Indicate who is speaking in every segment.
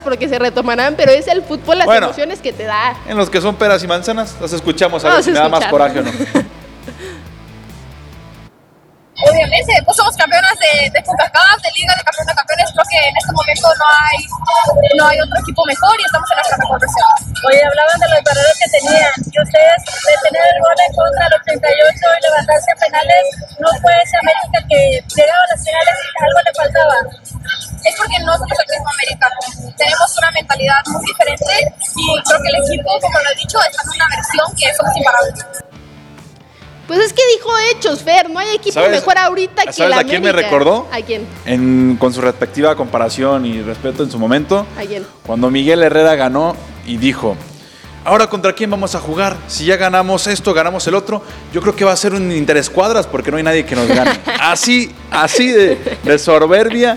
Speaker 1: porque se retomarán, pero es el fútbol, las emociones que te da.
Speaker 2: En los que son peras y manzanas, las escuchamos a ver si me da más coraje o no.
Speaker 3: Obviamente, pues somos campeonas de CONCACAF, de Liga, de Campeones de Campeones. Creo que en este momento no hay otro equipo mejor y estamos en nuestra mejor versión.
Speaker 4: Oye, hablaban de los valores que tenían y ustedes de tener el gol en contra al 88 y levantarse a penales, ¿no fue ese América que llegaba a las finales y algo le faltaba?
Speaker 3: Es porque no somos el mismo América. Tenemos una mentalidad muy diferente y creo que el equipo, como lo he dicho, está en una versión que somos imparables.
Speaker 1: Pues es que dijo hechos, Fer, no hay equipo mejor ahorita que la América.
Speaker 2: ¿A quién me recordó?
Speaker 1: ¿A quién?
Speaker 2: Con su respectiva comparación y respeto en su momento.
Speaker 1: ¿A quién?
Speaker 2: Cuando Miguel Herrera ganó y dijo, ahora ¿contra quién vamos a jugar? Si ya ganamos esto, ganamos el otro, yo creo que va a ser un interescuadras porque no hay nadie que nos gane. Así de soberbia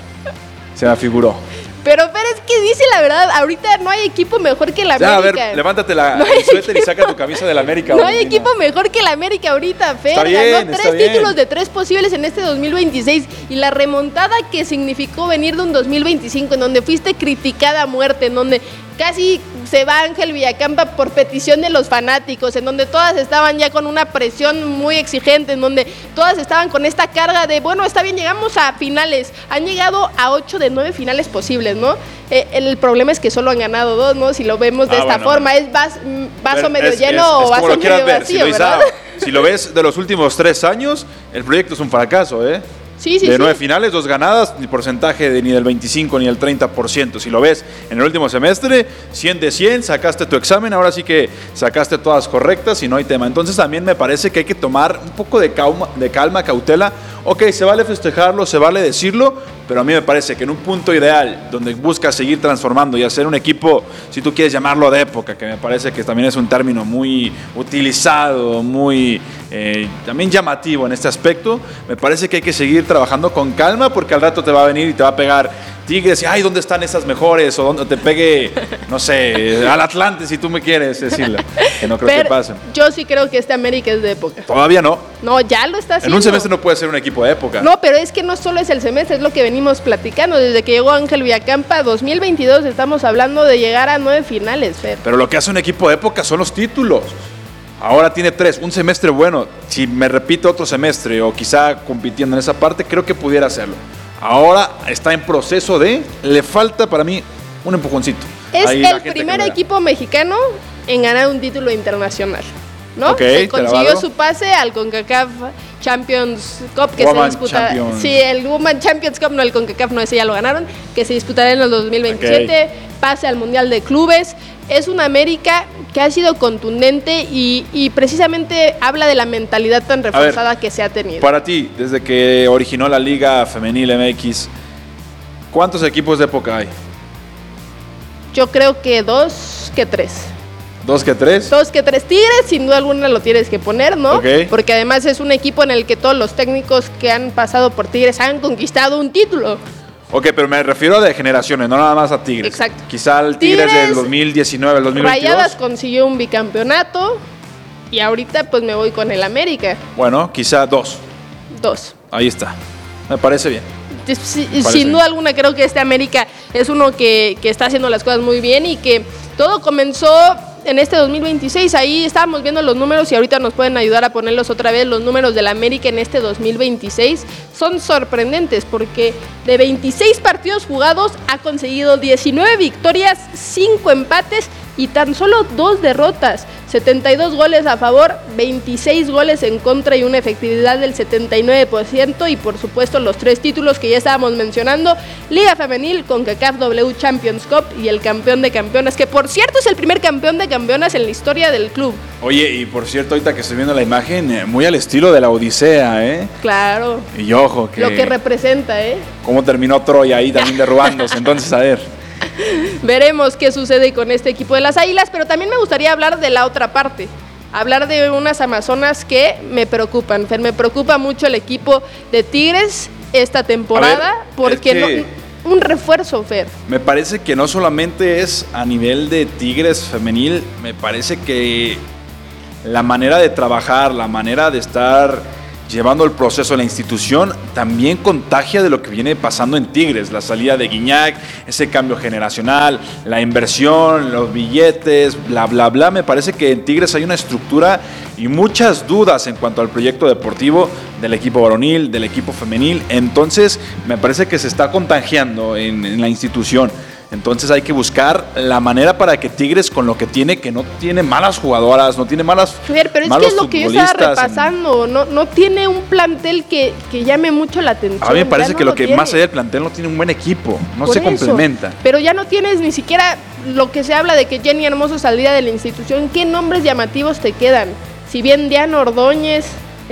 Speaker 2: se me figuró.
Speaker 1: Pero es que dice la verdad, ahorita no hay equipo mejor que la América.
Speaker 2: A ver, levántate el suéter y saca tu camisa de la América.
Speaker 1: No hay equipo mejor que la América ahorita, Fer. Ganó 3 títulos de 3 posibles en este 2026 y la remontada que significó venir de un 2025 en donde fuiste criticada a muerte, en donde casi se va Ángel Villacampa por petición de los fanáticos, en donde todas estaban ya con una presión muy exigente, en donde todas estaban con esta carga de, bueno, está bien, llegamos a finales, han llegado a 8 de 9 finales posibles, ¿no? El problema es que solo han ganado 2, ¿no? Si lo vemos de esta forma, ¿es vaso medio lleno o vaso medio vacío, ¿verdad?
Speaker 2: Si lo ves de los últimos 3 años, el proyecto es un fracaso, ¿eh?
Speaker 1: Sí,
Speaker 2: de 9 finales, 2 ganadas, ni porcentaje ni del 25 ni del 30%. Si lo ves en el último semestre, 100 de 100, sacaste tu examen, ahora sí que sacaste todas correctas y no hay tema. Entonces también me parece que hay que tomar un poco de calma, cautela. Ok, se vale festejarlo, se vale decirlo, pero a mí me parece que en un punto ideal, donde buscas seguir transformando y hacer un equipo, si tú quieres llamarlo de época, que me parece que también es un término muy utilizado, muy también llamativo en este aspecto, me parece que hay que seguir trabajando con calma porque al rato te va a venir y te va a pegar Tigres y ay, ¿dónde están esas mejores? O donde te pegue, no sé, al Atlante si tú me quieres decirlo, que no creo que pase.
Speaker 1: Yo sí creo que este América es de época.
Speaker 2: Todavía no.
Speaker 1: No, ya lo está haciendo.
Speaker 2: En un semestre no puede ser un equipo de época.
Speaker 1: No, pero es que no solo es el semestre, es lo que venimos platicando. Desde que llegó Ángel Villacampa, 2022 estamos hablando de llegar a 9 finales, Fer.
Speaker 2: Pero lo que hace un equipo de época son los títulos. Ahora tiene 3, un semestre bueno. Si me repite otro semestre o quizá compitiendo en esa parte, creo que pudiera hacerlo. Ahora está en proceso le falta para mí un empujoncito.
Speaker 1: Es el primer equipo mexicano en ganar un título internacional, ¿no?
Speaker 2: Okay,
Speaker 1: consiguió su pase al CONCACAF Champions Cup que se disputa. Sí, el Women Champions Cup, no el CONCACAF, no, ese ya lo ganaron, que se disputará en el 2027. Okay. Pase al Mundial de Clubes. Es una América que ha sido contundente y precisamente habla de la mentalidad tan reforzada que se ha tenido.
Speaker 2: Para ti, desde que originó la Liga Femenil MX, ¿cuántos equipos de época hay?
Speaker 1: Yo creo que 2 que 3.
Speaker 2: ¿2 que 3?
Speaker 1: 2 que 3. Tigres, sin duda alguna lo tienes que poner, ¿no?
Speaker 2: Okay.
Speaker 1: Porque además es un equipo en el que todos los técnicos que han pasado por Tigres han conquistado un título.
Speaker 2: Ok, pero me refiero a de generaciones, no nada más a Tigres.
Speaker 1: Exacto.
Speaker 2: Quizá el Tigres del 2019, el 2022.
Speaker 1: Rayadas consiguió un bicampeonato y ahorita pues me voy con el América.
Speaker 2: Bueno, quizá 2.
Speaker 1: 2.
Speaker 2: Ahí está. Me parece bien.
Speaker 1: Sin duda alguna creo que este América es uno que está haciendo las cosas muy bien y que todo comenzó en este 2026, ahí estábamos viendo los números y ahorita nos pueden ayudar a ponerlos otra vez. Los números del América en este 2026 son sorprendentes porque de 26 partidos jugados ha conseguido 19 victorias, 5 empates y tan solo 2 derrotas. 72 goles a favor, 26 goles en contra y una efectividad del 79% y por supuesto los 3 títulos que ya estábamos mencionando, Liga Femenil, CONCACAF W Champions Cup y el campeón de campeonas, que por cierto es el primer campeón de campeonas en la historia del club.
Speaker 2: Oye, y por cierto, ahorita que estoy viendo la imagen, muy al estilo de la Odisea, ¿eh?
Speaker 1: Claro.
Speaker 2: Y ojo, que...
Speaker 1: Lo que representa, ¿eh?
Speaker 2: Cómo terminó Troya ahí también derrubándose, entonces a ver...
Speaker 1: Veremos qué sucede con este equipo de las Águilas, pero también me gustaría hablar de la otra parte, hablar de unas amazonas que me preocupan. Fer, me preocupa mucho el equipo de Tigres esta temporada, porque un refuerzo, Fer.
Speaker 2: Me parece que no solamente es a nivel de Tigres femenil, me parece que la manera de trabajar, la manera de estar llevando el proceso de la institución, también contagia de lo que viene pasando en Tigres, la salida de Guiñac, ese cambio generacional, la inversión, los billetes, bla, bla, bla. Me parece que en Tigres hay una estructura y muchas dudas en cuanto al proyecto deportivo del equipo varonil, del equipo femenil. Entonces, me parece que se está contagiando en la institución. Entonces hay que buscar la manera para que Tigres, con lo que tiene, que no tiene malas jugadoras, no tiene malas
Speaker 1: pero es que es lo que yo estaba repasando, no tiene un plantel que llame mucho la atención.
Speaker 2: A mí me parece que lo que más allá del plantel no tiene un buen equipo, no se complementa.
Speaker 1: Pero ya no tienes ni siquiera lo que se habla de que Jenny Hermoso saldría de la institución. ¿Qué nombres llamativos te quedan? Si bien Diana Ordóñez,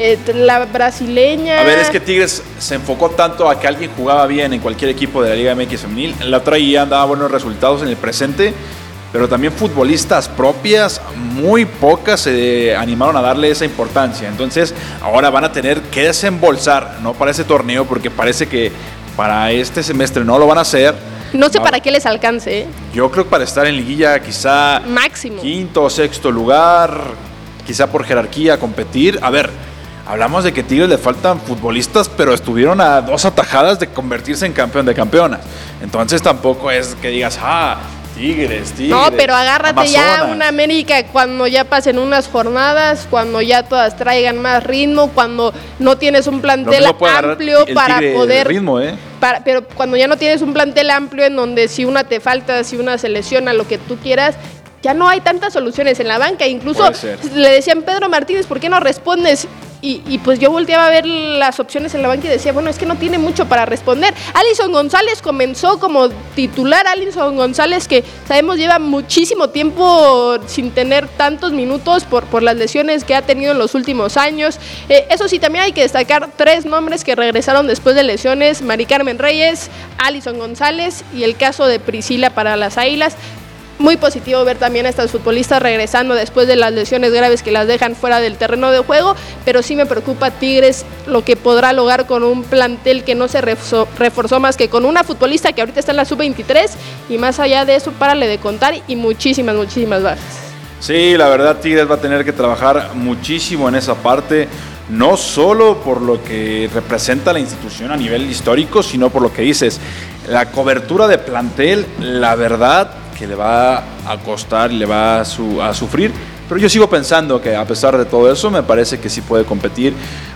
Speaker 1: la brasileña.
Speaker 2: A ver, es que Tigres se enfocó tanto a que alguien jugaba bien en cualquier equipo de la Liga MX femenil, la traía, daba buenos resultados en el presente, pero también futbolistas propias, muy pocas se animaron a darle esa importancia. Entonces, ahora van a tener que desembolsar, no para ese torneo, porque parece que para este semestre no lo van a hacer.
Speaker 1: No sé para qué les alcance, ¿eh?
Speaker 2: Yo creo que para estar en liguilla quizá
Speaker 1: máximo
Speaker 2: quinto o sexto lugar, quizá por jerarquía competir. A ver, hablamos de que Tigres le faltan futbolistas, pero estuvieron a 2 atajadas de convertirse en campeón de campeonas. Entonces tampoco es que digas, Tigres.
Speaker 1: No, pero agárrate
Speaker 2: Amazonas.
Speaker 1: Ya una América cuando ya pasen unas jornadas, cuando ya todas traigan más ritmo, cuando no tienes un plantel amplio para poder...
Speaker 2: ritmo,
Speaker 1: pero cuando ya no tienes un plantel amplio en donde si una te falta, si una se lesiona, lo que tú quieras... Ya no hay tantas soluciones en la banca. Incluso le decían Pedro Martínez, ¿por qué no respondes? Y pues yo volteaba a ver las opciones en la banca y decía, bueno, es que no tiene mucho para responder. Alison González comenzó como titular. Alison González, que sabemos lleva muchísimo tiempo sin tener tantos minutos por las lesiones que ha tenido en los últimos años. Eso sí, también hay que destacar 3 nombres que regresaron después de lesiones: Mari Carmen Reyes, Alison González y el caso de Priscila para las Águilas. Muy positivo ver también a estas futbolistas regresando después de las lesiones graves que las dejan fuera del terreno de juego, pero sí me preocupa Tigres lo que podrá lograr con un plantel que no se reforzó más que con una futbolista que ahorita está en la sub-23, y más allá de eso, párale de contar, y muchísimas bajas.
Speaker 2: Sí, la verdad Tigres va a tener que trabajar muchísimo en esa parte, no solo por lo que representa la institución a nivel histórico, sino por lo que dices, la cobertura de plantel, la verdad que le va a costar y le va a sufrir, pero yo sigo pensando que a pesar de todo eso, me parece que sí puede competir.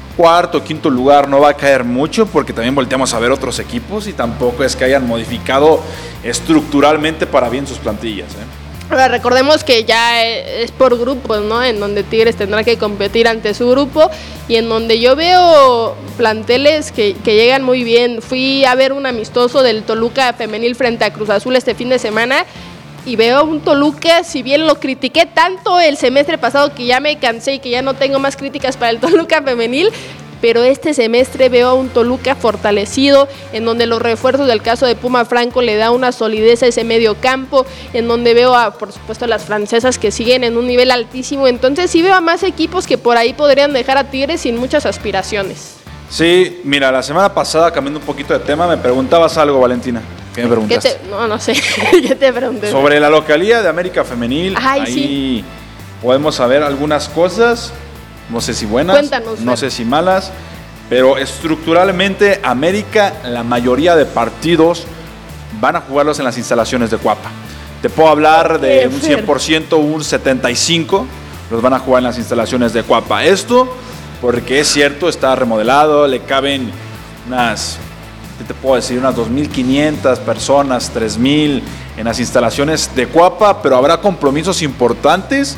Speaker 2: 4º, 5º lugar no va a caer mucho, porque también volteamos a ver otros equipos y tampoco es que hayan modificado estructuralmente para bien sus plantillas,
Speaker 1: Ahora, recordemos que ya es por grupos, ¿no? En donde Tigres tendrá que competir ante su grupo y en donde yo veo planteles que llegan muy bien. Fui a ver un amistoso del Toluca femenil frente a Cruz Azul este fin de semana y veo un Toluca, si bien lo critiqué tanto el semestre pasado que ya me cansé y que ya no tengo más críticas para el Toluca femenil, pero este semestre veo a un Toluca fortalecido, en donde los refuerzos del caso de Puma Franco le da una solidez a ese medio campo, en donde veo por supuesto, las francesas que siguen en un nivel altísimo. Entonces sí veo a más equipos que por ahí podrían dejar a Tigres sin muchas aspiraciones.
Speaker 2: Sí, mira, la semana pasada, cambiando un poquito de tema, me preguntabas algo, Valentina. ¿Qué me preguntaste?
Speaker 1: No sé, ¿qué te pregunté?
Speaker 2: Sobre la localía de América Femenil.
Speaker 1: Ay,
Speaker 2: ahí
Speaker 1: sí.
Speaker 2: Podemos saber algunas cosas, no sé si buenas,
Speaker 1: Cuéntanos,
Speaker 2: no sé si malas, pero estructuralmente América, la mayoría de partidos van a jugarlos en las instalaciones de Cuapa. Te puedo hablar de un 100%, un 75%, los van a jugar en las instalaciones de Cuapa. Esto porque es cierto, está remodelado, le caben unas, ¿qué te puedo decir? Unas 2.500 personas, 3.000 en las instalaciones de Cuapa, pero habrá compromisos importantes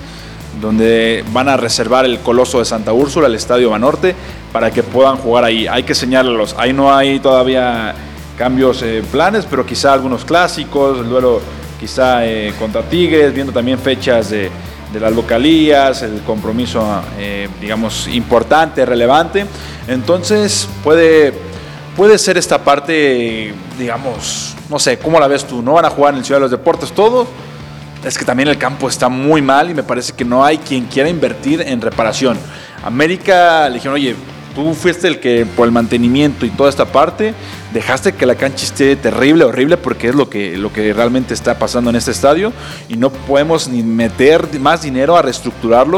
Speaker 2: donde van a reservar el Coloso de Santa Úrsula, el Estadio Banorte, para que puedan jugar ahí. Hay que señalarlos, ahí no hay todavía cambios, planes, pero quizá algunos clásicos, el duelo quizá contra Tigres, viendo también fechas de las localías, el compromiso, digamos, importante, relevante. Entonces puede ser esta parte, digamos, no sé, ¿cómo la ves tú? ¿No van a jugar en el Ciudad de los Deportes todo? Es que también el campo está muy mal y me parece que no hay quien quiera invertir en reparación. América le dijeron, oye, tú fuiste el que por el mantenimiento y toda esta parte dejaste que la cancha esté terrible, horrible, porque es lo que realmente está pasando en este estadio y no podemos ni meter más dinero a reestructurarlo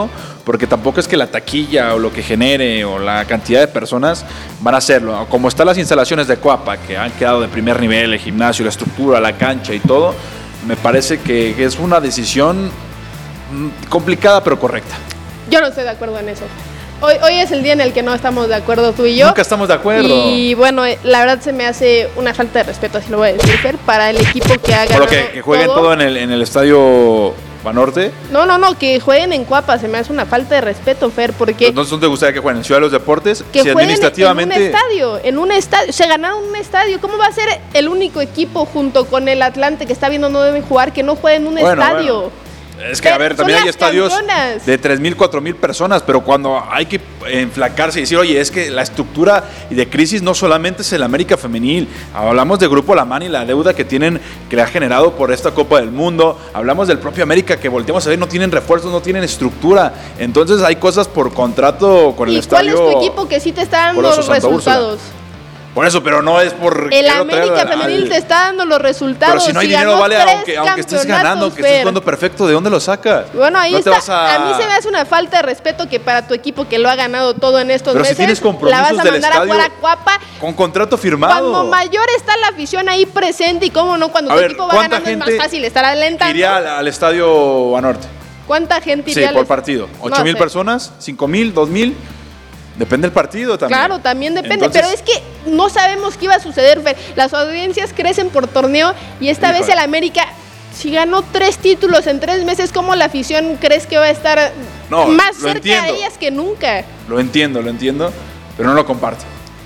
Speaker 2: porque tampoco es que la taquilla o lo que genere o la cantidad de personas van a hacerlo. Como están las instalaciones de Cuapa, que han quedado de primer nivel, el gimnasio, la estructura, la cancha y todo, me parece que es una decisión complicada pero correcta.
Speaker 1: Yo no estoy de acuerdo en eso. Hoy es el día en el que no estamos de acuerdo tú y yo.
Speaker 2: Nunca estamos de acuerdo.
Speaker 1: Y bueno, la verdad se me hace una falta de respeto, así lo voy a decir, Fer, para el equipo que ha ganado.
Speaker 2: Por lo que jueguen todo en el estadio Banorte.
Speaker 1: No, que jueguen en Cuapa, se me hace una falta de respeto, Fer, porque...
Speaker 2: Entonces, ¿dónde te gustaría que jueguen? ¿En Ciudad de los Deportes?
Speaker 1: Que
Speaker 2: si
Speaker 1: jueguen
Speaker 2: administrativamente...
Speaker 1: en un estadio, se ganaron un estadio. ¿Cómo va a ser el único equipo junto con el Atlante que está viendo no deben jugar que no juegue en un estadio?
Speaker 2: Bueno. Es que, a ver, también hay estadios de 3,000, 4,000 personas, pero cuando hay que enflacarse y decir, oye, es que la estructura y de crisis no solamente es el América femenil, hablamos de Grupo Lamán y la deuda que le ha generado por esta Copa del Mundo, hablamos del propio América que volteamos a ver, no tienen refuerzos, no tienen estructura, entonces hay cosas por contrato con el estadio.
Speaker 1: ¿Y cuál es tu equipo que sí te está dando los resultados?
Speaker 2: Por eso, pero no es por...
Speaker 1: El América femenil te está dando los resultados.
Speaker 2: Pero si no hay dinero, vale, aunque estés ganando, aunque estés jugando perfecto, ¿de dónde lo sacas?
Speaker 1: Bueno, ahí está. A mí se me hace una falta de respeto que para tu equipo que lo ha ganado todo en estos meses,
Speaker 2: si tienes compromisos
Speaker 1: la vas a mandar
Speaker 2: del
Speaker 1: a jugar a Cuapa.
Speaker 2: Con contrato firmado.
Speaker 1: Cuando mayor está la afición ahí presente y cómo no, cuando tu equipo va ganando es más fácil estar alentando.
Speaker 2: ¿Iría al estadio Banorte?
Speaker 1: ¿Cuánta gente iría?
Speaker 2: Sí, por partido. ¿8,000 personas? ¿5,000? ¿2,000? Depende del partido también.
Speaker 1: Claro, también depende, pero es que no sabemos qué iba a suceder, Fer. Las audiencias crecen por torneo y esta vez el América, si ganó 3 títulos en 3 meses, ¿cómo la afición crees que va a estar más cerca de ellas que nunca?
Speaker 2: Lo entiendo, pero no lo comparto.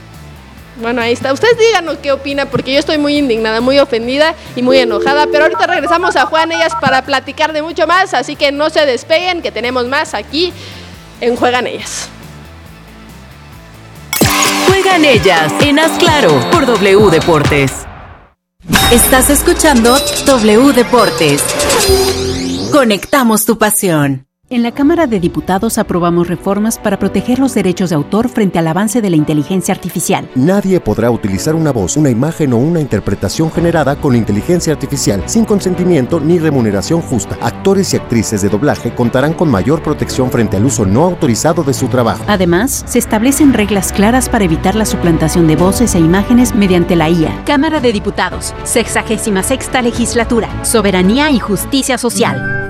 Speaker 1: Bueno, ahí está. Ustedes díganos qué opina, porque yo estoy muy indignada, muy ofendida y muy enojada, pero ahorita regresamos a Juegan Ellas para platicar de mucho más, así que no se despeguen, que tenemos más aquí en Juegan Ellas.
Speaker 5: Juegan Ellas en Haz Claro por W Deportes. Estás escuchando W Deportes. Conectamos tu pasión.
Speaker 6: En la Cámara de Diputados aprobamos reformas para proteger los derechos de autor frente al avance de la inteligencia artificial.
Speaker 7: Nadie podrá utilizar una voz, una imagen o una interpretación generada con inteligencia artificial sin consentimiento ni remuneración justa. Actores y actrices de doblaje contarán con mayor protección frente al uso no autorizado de su trabajo.
Speaker 6: Además, se establecen reglas claras para evitar la suplantación de voces e imágenes mediante la IA.
Speaker 8: Cámara de Diputados, 66ª Legislatura, Soberanía y Justicia Social.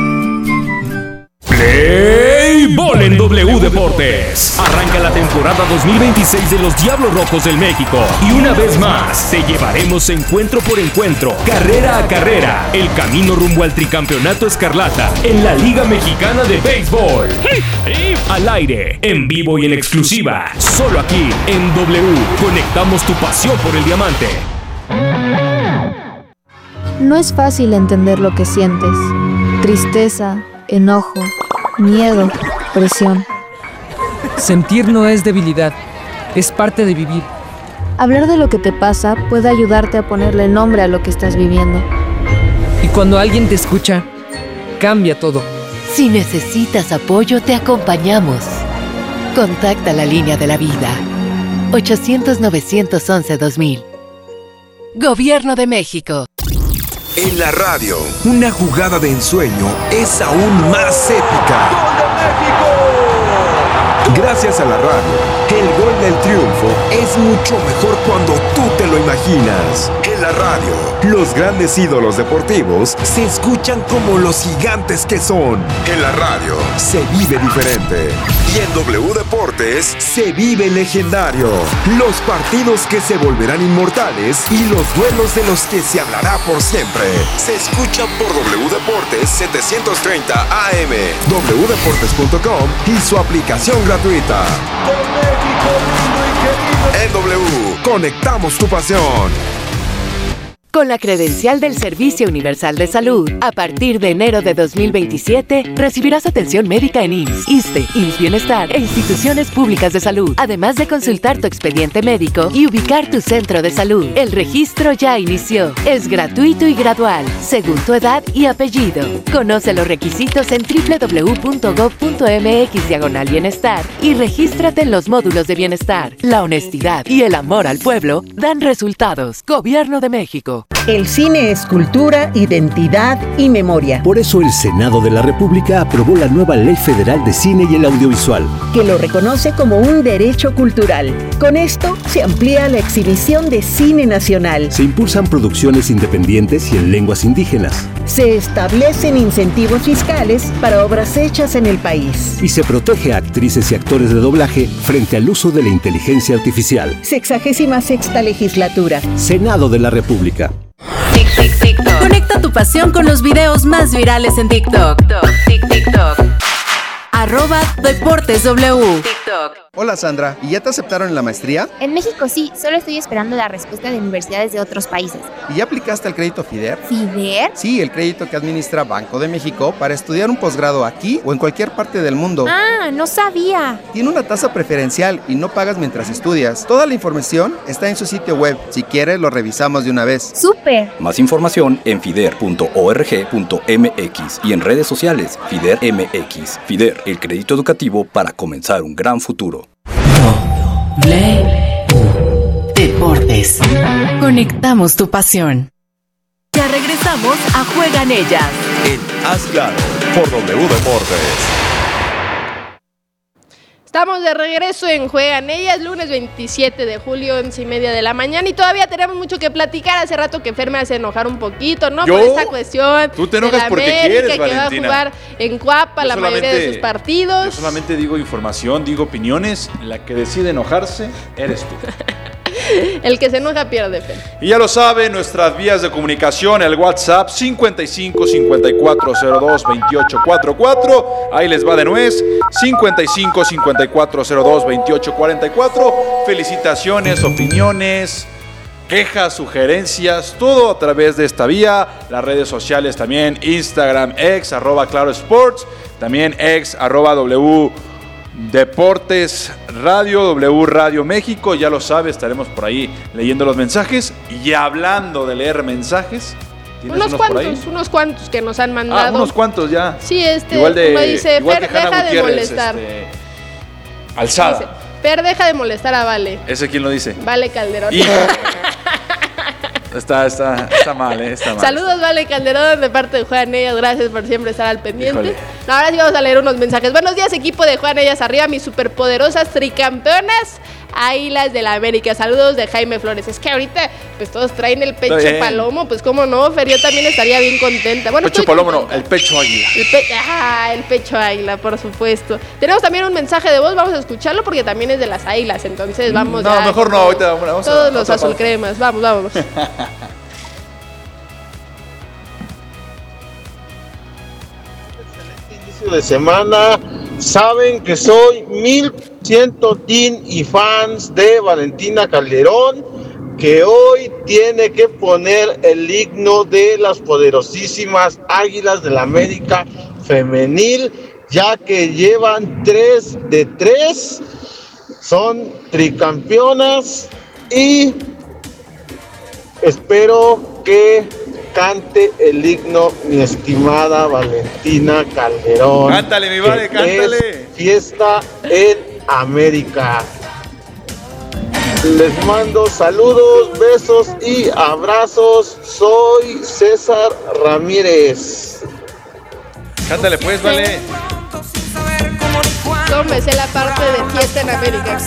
Speaker 9: ¡Play Ball en W Deportes! Arranca la temporada 2026 de los Diablos Rojos del México. Y una vez más, te llevaremos encuentro por encuentro, carrera a carrera, el camino rumbo al tricampeonato escarlata en la Liga Mexicana de Béisbol. Al aire, en vivo y en exclusiva, solo aquí en W. Conectamos tu pasión por el diamante.
Speaker 10: No es fácil entender lo que sientes. Tristeza, enojo, miedo, presión.
Speaker 11: Sentir no es debilidad, es parte de vivir.
Speaker 10: Hablar de lo que te pasa puede ayudarte a ponerle nombre a lo que estás viviendo.
Speaker 11: Y cuando alguien te escucha, cambia todo.
Speaker 5: Si necesitas apoyo, te acompañamos. Contacta la línea de la vida. 800-911-2000. Gobierno de México.
Speaker 12: En la radio, una jugada de ensueño es aún más épica. ¡Gol de México! Gracias a la radio, el gol del triunfo es mucho mejor cuando tú te lo imaginas. En la radio, los grandes ídolos deportivos se escuchan como los gigantes que son. En la radio, se vive diferente. Y en W Deportes, se vive legendario. Los partidos que se volverán inmortales y los duelos de los que se hablará por siempre. Se escuchan por W Deportes 730 AM, wdeportes.com y su aplicación gratuita. Con México lindo y querido. En W, conectamos tu pasión.
Speaker 5: Con la credencial del Servicio Universal de Salud, a partir de enero de 2027, recibirás atención médica en IMSS, ISSSTE, IMSS Bienestar e instituciones públicas de salud, además de consultar tu expediente médico y ubicar tu centro de salud. El registro ya inició. Es gratuito y gradual, según tu edad y apellido. Conoce los requisitos en www.gov.mx/bienestar y regístrate en los módulos de bienestar. La honestidad y el amor al pueblo dan resultados. Gobierno de México.
Speaker 13: El cine es cultura, identidad y memoria.
Speaker 14: Por eso el Senado de la República aprobó la nueva Ley Federal de Cine y el Audiovisual,
Speaker 13: que lo reconoce como un derecho cultural. Con esto se amplía la exhibición de cine nacional.
Speaker 14: Se impulsan producciones independientes y en lenguas indígenas.
Speaker 13: Se establecen incentivos fiscales para obras hechas en el país.
Speaker 14: Y se protege a actrices y actores de doblaje frente al uso de la inteligencia artificial.
Speaker 13: 66ª legislatura.
Speaker 14: Senado de la República.
Speaker 8: TikTok. Conecta tu pasión con los videos más virales en TikTok. TikTok. @DeportesW. TikTok.
Speaker 15: Hola Sandra, ¿y ya te aceptaron en la maestría?
Speaker 16: En México sí, solo estoy esperando la respuesta de universidades de otros países.
Speaker 15: ¿Y ya aplicaste al crédito FIDER?
Speaker 16: ¿FIDER?
Speaker 15: Sí, el crédito que administra Banco de México para estudiar un posgrado aquí o en cualquier parte del mundo.
Speaker 16: Ah, no sabía.
Speaker 15: Tiene una tasa preferencial y no pagas mientras estudias. Toda la información está en su sitio web. Si quieres, lo revisamos de una vez.
Speaker 16: ¡Súper!
Speaker 17: Más información en fider.org.mx y en redes sociales FIDER MX. FIDER, el crédito educativo para comenzar un gran futuro.
Speaker 5: Deportes. Conectamos tu pasión. Ya regresamos a Juegan Ellas.
Speaker 12: En Haz Claro, por W Deportes.
Speaker 1: Estamos de regreso en Juegan Ellas, lunes 27 de julio, 11:30 de la mañana, y todavía tenemos mucho que platicar. Hace rato que Fer me hace enojar un poquito, ¿no? Por esta cuestión.
Speaker 2: Tú te enojas porque
Speaker 1: América,
Speaker 2: quieres,
Speaker 1: que
Speaker 2: Valentina.
Speaker 1: va a jugar en Cuapa la mayoría de sus partidos.
Speaker 2: Yo solamente digo información, digo opiniones. La que decide enojarse eres tú.
Speaker 1: El que se enoja pierde, Fer.
Speaker 2: Y ya lo sabe, nuestras vías de comunicación, el WhatsApp 55 5402 2844. Ahí les va de nuez. 55 5402 2844. Felicitaciones, opiniones, quejas, sugerencias, todo a través de esta vía. Las redes sociales también, Instagram, X, @ClaroSports, también X, @W Deportes Radio, W Radio México. Ya lo sabe, estaremos por ahí leyendo los mensajes. Y hablando de leer mensajes,
Speaker 1: unos cuantos que nos han mandado.
Speaker 2: Unos cuantos ya.
Speaker 1: Sí,
Speaker 2: igual de,
Speaker 1: como dice
Speaker 2: igual
Speaker 1: Fer, deja de molestar.
Speaker 2: Alzada.
Speaker 1: Dice, Fer, deja de molestar a Vale.
Speaker 2: ¿Ese quién lo dice?
Speaker 1: Vale Calderón.
Speaker 2: Está mal, está mal.
Speaker 1: Saludos, Vale Calderón, de parte de Juegan Ellas. Gracias por siempre estar al pendiente.
Speaker 2: Híjole.
Speaker 1: Ahora sí vamos a leer unos mensajes. Buenos días, equipo de Juegan Ellas. Arriba, mis superpoderosas tricampeonas Águilas de la América. Saludos de Jaime Flores. Es que ahorita, pues todos traen el pecho palomo. Pues cómo no, Fer, yo también estaría bien contenta. Bueno,
Speaker 2: pecho palomo no, el pecho águila.
Speaker 1: El pecho águila, por supuesto. Tenemos también un mensaje de voz, vamos a escucharlo porque también es de las Águilas. Entonces vamos
Speaker 2: No, mejor no, ahorita vamos a
Speaker 1: todos los azulcremas. Vamos.
Speaker 18: De semana, saben que soy 100% team y fans de Valentina Calderón, que hoy tiene que poner el himno de las poderosísimas Águilas de la América femenil, ya que llevan 3 de 3, son tricampeonas y espero que cante el himno mi estimada Valentina Calderón.
Speaker 2: Cántale, mi Vale, cántale.
Speaker 18: Es fiesta en América. Les mando saludos, besos y abrazos. Soy César Ramírez.
Speaker 2: Cántale pues, Vale.
Speaker 1: Yo me sé la parte de fiesta en América.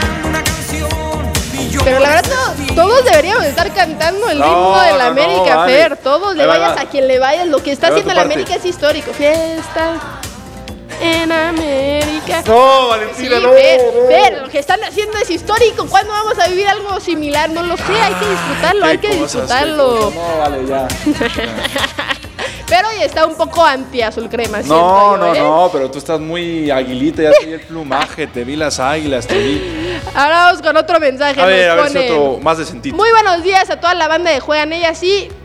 Speaker 1: Pero la verdad, todos deberíamos estar cantando el ritmo de la América, vale. Fer. Todos le vayas a quien le vayas. Lo que está haciendo la América es histórico. Fiesta en América.
Speaker 2: No, Valentina,
Speaker 1: sí,
Speaker 2: no.
Speaker 1: Fer, lo que están haciendo es histórico. ¿Cuándo vamos a vivir algo similar? No lo sé, hay que disfrutarlo,
Speaker 2: No, vale, ya.
Speaker 1: Pero hoy está un poco anti-azul crema.
Speaker 2: No, pero tú estás muy aguilita, ya te vi el plumaje, te vi las águilas, te vi.
Speaker 1: Ahora vamos con otro mensaje.
Speaker 2: A ver si otro más decentito.
Speaker 1: Muy buenos días a toda la banda de Juegan Ellas. Sí,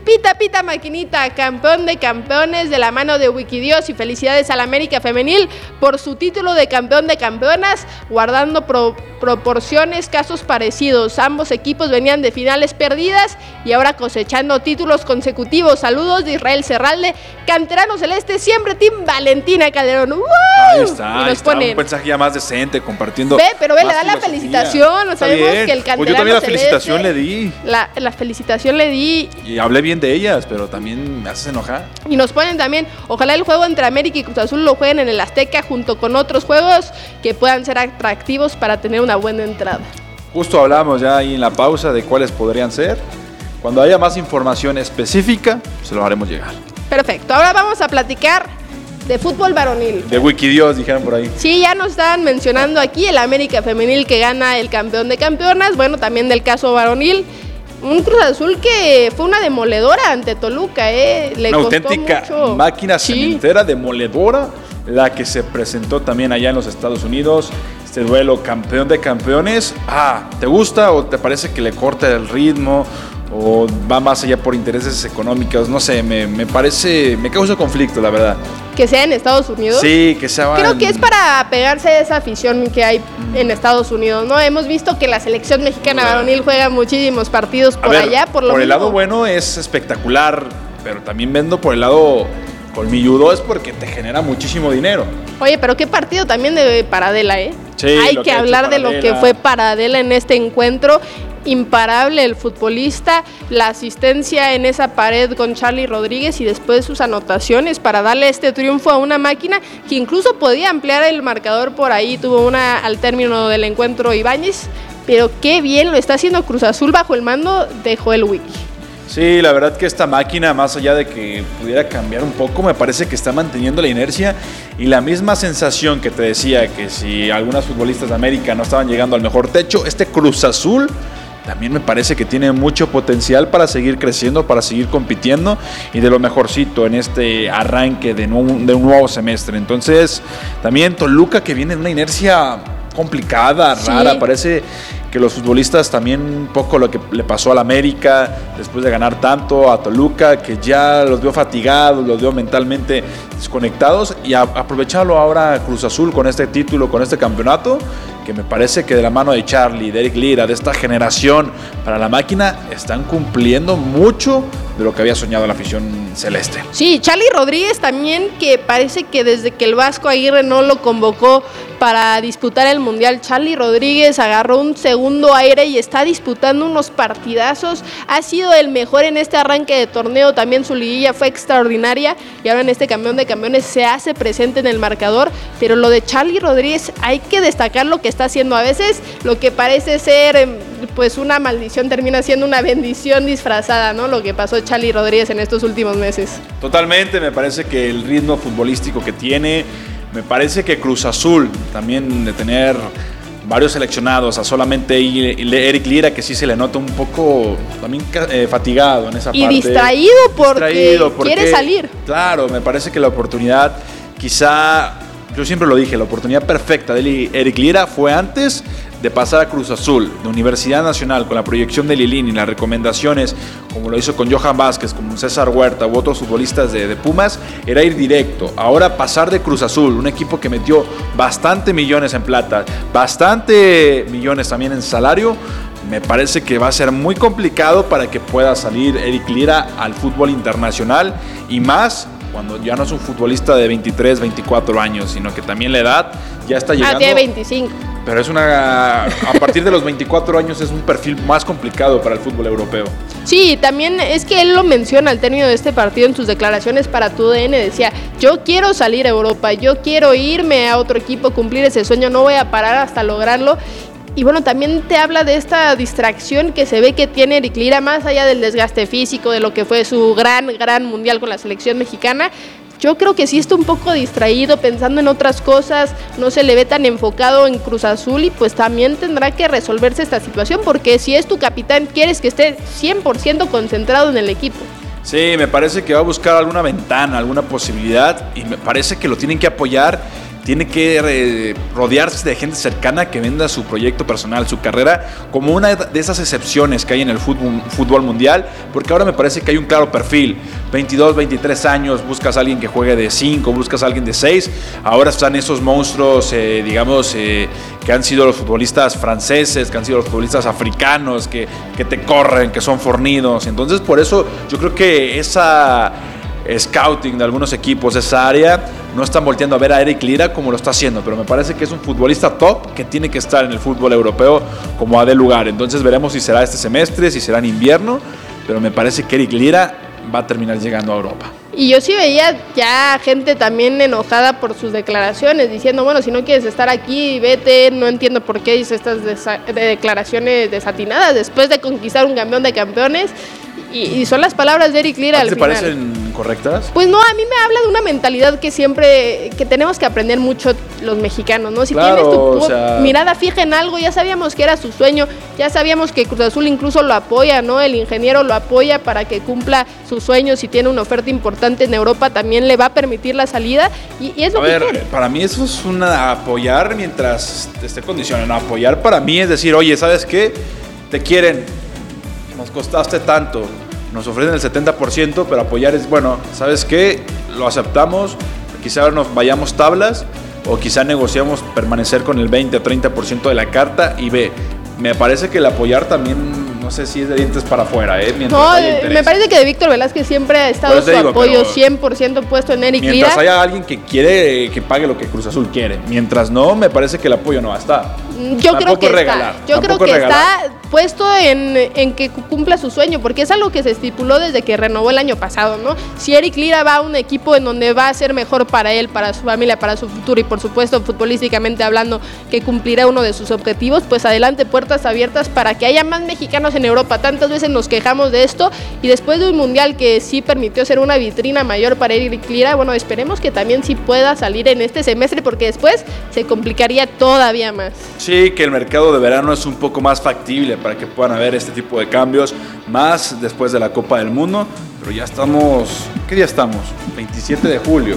Speaker 1: Pita, pita, maquinita, campeón de campeones de la mano de Wikidios, y felicidades al América Femenil por su título de campeón de campeonas, guardando proporciones, casos parecidos. Ambos equipos venían de finales perdidas y ahora cosechando títulos consecutivos. Saludos de Israel Serralde, canterano celeste, siempre Team Valentina Calderón. ¡Wow!
Speaker 2: Ahí está, un mensaje ya más decente, compartiendo.
Speaker 1: Pero le da la felicitación, sabemos que el canterano
Speaker 2: pues yo también la
Speaker 1: celeste,
Speaker 2: felicitación le di.
Speaker 1: La felicitación le di.
Speaker 2: Y hablé bien de ellas, pero también me haces enojar.
Speaker 1: Y nos ponen también, ojalá el juego entre América y Cruz Azul lo jueguen en el Azteca junto con otros juegos que puedan ser atractivos para tener una buena entrada.
Speaker 2: Justo hablamos ya ahí en la pausa de cuáles podrían ser. Cuando haya más información específica, se lo haremos llegar.
Speaker 1: Perfecto, ahora vamos a platicar de fútbol varonil.
Speaker 2: De Wikidios, dijeron por ahí.
Speaker 1: Sí, ya nos estaban mencionando aquí el América Femenil que gana el campeón de campeonas, bueno, también del caso varonil. Un Cruz Azul que fue una demoledora ante Toluca, Le
Speaker 2: una
Speaker 1: costó
Speaker 2: auténtica
Speaker 1: mucho.
Speaker 2: Máquina cementera, demoledora, la que se presentó también allá en los Estados Unidos. Este duelo campeón de campeones. ¿Te gusta o te parece que le corta el ritmo o va más allá por intereses económicos? No sé, me parece, me causa conflicto, la verdad.
Speaker 1: Que sea en Estados Unidos.
Speaker 2: Sí, que sea.
Speaker 1: Creo que es para pegarse a esa afición que hay en Estados Unidos, ¿no? Hemos visto que la selección mexicana varonil juega muchísimos partidos por allá, por
Speaker 2: el lado bueno es espectacular, pero también viendo por el lado colmilludo es porque te genera muchísimo dinero.
Speaker 1: Oye, pero qué partido también de Paradela,
Speaker 2: Sí,
Speaker 1: hay que hablar de lo que fue Paradela en este encuentro. Imparable el futbolista, la asistencia en esa pared con Charly Rodríguez y después sus anotaciones para darle este triunfo a una máquina que incluso podía ampliar el marcador por ahí. Tuvo una al término del encuentro Ibáñez, pero qué bien lo está haciendo Cruz Azul bajo el mando de Joel Wiki.
Speaker 2: Sí, la verdad que esta máquina, más allá de que pudiera cambiar un poco, me parece que está manteniendo la inercia y la misma sensación que te decía que si algunas futbolistas de América no estaban llegando al mejor techo, este Cruz Azul también me parece que tiene mucho potencial para seguir creciendo, para seguir compitiendo y de lo mejorcito en este arranque de un nuevo semestre. Entonces, también Toluca, que viene en una inercia complicada, rara, parece que los futbolistas también un poco lo que le pasó al América después de ganar tanto, a Toluca, que ya los vio fatigados, los vio mentalmente desconectados, y aprovecharlo ahora Cruz Azul con este título, con este campeonato, que me parece que de la mano de Charly, de Eric Lira, de esta generación para la máquina, están cumpliendo mucho de lo que había soñado la afición celeste.
Speaker 1: Sí, Charly Rodríguez también, que parece que desde que el Vasco Aguirre no lo convocó para disputar el Mundial, Charly Rodríguez agarró un segundo aire y está disputando unos partidazos. Ha sido el mejor en este arranque de torneo, también su liguilla fue extraordinaria y ahora en este campeón de campeones se hace presente en el marcador, pero lo de Charly Rodríguez hay que destacar lo que está haciendo. A veces lo que parece ser pues una maldición termina siendo una bendición disfrazada, ¿no? Lo que pasó Charly Rodríguez en estos últimos meses.
Speaker 2: Totalmente, me parece que el ritmo futbolístico que tiene, me parece que Cruz Azul también de tener varios seleccionados, a solamente Eric Lira, que sí se le nota un poco también fatigado en esa parte.
Speaker 1: Y distraído porque quiere salir.
Speaker 2: Claro, me parece que la oportunidad, quizá, yo siempre lo dije, la oportunidad perfecta de Eric Lira fue antes de pasar a Cruz Azul, de Universidad Nacional, con la proyección de Lilini, las recomendaciones, como lo hizo con Johan Vázquez, como César Huerta u otros futbolistas de Pumas, era ir directo. Ahora pasar de Cruz Azul, un equipo que metió bastante millones en plata, bastante millones también en salario, me parece que va a ser muy complicado para que pueda salir Eric Lira al fútbol internacional, y más cuando ya no es un futbolista de 23, 24 años, sino que también la edad ya está llegando.
Speaker 1: Tiene 25.
Speaker 2: Pero a partir de los 24 años es un perfil más complicado para el fútbol europeo.
Speaker 1: Sí, también es que él lo menciona al término de este partido en sus declaraciones para TUDN, decía, yo quiero salir a Europa, yo quiero irme a otro equipo, cumplir ese sueño, no voy a parar hasta lograrlo. Y bueno, también te habla de esta distracción que se ve que tiene Eric Lira, más allá del desgaste físico, de lo que fue su gran mundial con la selección mexicana. Yo creo que sí está un poco distraído, pensando en otras cosas, no se le ve tan enfocado en Cruz Azul y pues también tendrá que resolverse esta situación, porque si es tu capitán, quieres que esté 100% concentrado en el equipo.
Speaker 2: Sí, me parece que va a buscar alguna ventana, alguna posibilidad, y me parece que lo tienen que apoyar tiene que rodearse de gente cercana que venda su proyecto personal, su carrera, como una de esas excepciones que hay en el fútbol mundial, porque ahora me parece que hay un claro perfil. 22, 23 años, buscas a alguien que juegue de 5, buscas a alguien de 6. Ahora están esos monstruos, que han sido los futbolistas franceses, que han sido los futbolistas africanos, que te corren, que son fornidos. Entonces, por eso yo creo que esa scouting de algunos equipos, esa área, no están volteando a ver a Eric Lira como lo está haciendo, pero me parece que es un futbolista top que tiene que estar en el fútbol europeo como a de lugar. Entonces veremos si será este semestre, si será en invierno, pero me parece que Eric Lira va a terminar llegando a Europa.
Speaker 1: Y yo sí veía ya gente también enojada por sus declaraciones, diciendo, bueno, si no quieres estar aquí, vete. No entiendo por qué dice estas declaraciones desatinadas después de conquistar un campeón de campeones. Y son las palabras de Eric Lira al final.
Speaker 2: ¿Te parecen correctas?
Speaker 1: Pues no, a mí me habla de una mentalidad que tenemos que aprender mucho los mexicanos, ¿no? Si
Speaker 2: claro,
Speaker 1: tienes tu mirada fija en algo, ya sabíamos que era su sueño, ya sabíamos que Cruz Azul incluso lo apoya, ¿no? El ingeniero lo apoya para que cumpla sus sueños. Si tiene una oferta importante en Europa, también le va a permitir la salida y es lo que quiere.
Speaker 2: Para mí eso es apoyar mientras esté condicionado. No, apoyar para mí es decir, oye, ¿sabes qué? Te quieren, nos costaste tanto, nos ofrecen el 70%, pero apoyar es, bueno, ¿sabes qué? Lo aceptamos, quizá nos vayamos tablas o quizá negociamos permanecer con el 20 o 30% de la carta y me parece que el apoyar también, no sé si es de dientes para afuera,
Speaker 1: no, me parece que de Víctor Velázquez siempre ha estado su apoyo 100% puesto en Eric Lira.
Speaker 2: Mientras haya alguien que quiere que pague lo que Cruz Azul quiere, mientras no, me parece que el apoyo no va a estar.
Speaker 1: Yo creo que está puesto en que cumpla su sueño, porque es algo que se estipuló desde que renovó el año pasado, ¿no? Si Eric Lira va a un equipo en donde va a ser mejor para él, para su familia, para su futuro y por supuesto futbolísticamente hablando que cumplirá uno de sus objetivos, pues adelante, puertas abiertas para que haya más mexicanos en Europa. Tantas veces nos quejamos de esto y después de un mundial que sí permitió ser una vitrina mayor para Eric Lira, bueno, esperemos que también sí pueda salir en este semestre porque después se complicaría todavía más.
Speaker 2: Sí, que el mercado de verano es un poco más factible para que puedan haber este tipo de cambios, más después de la Copa del Mundo, pero ya estamos, ¿qué día estamos? 27 de julio,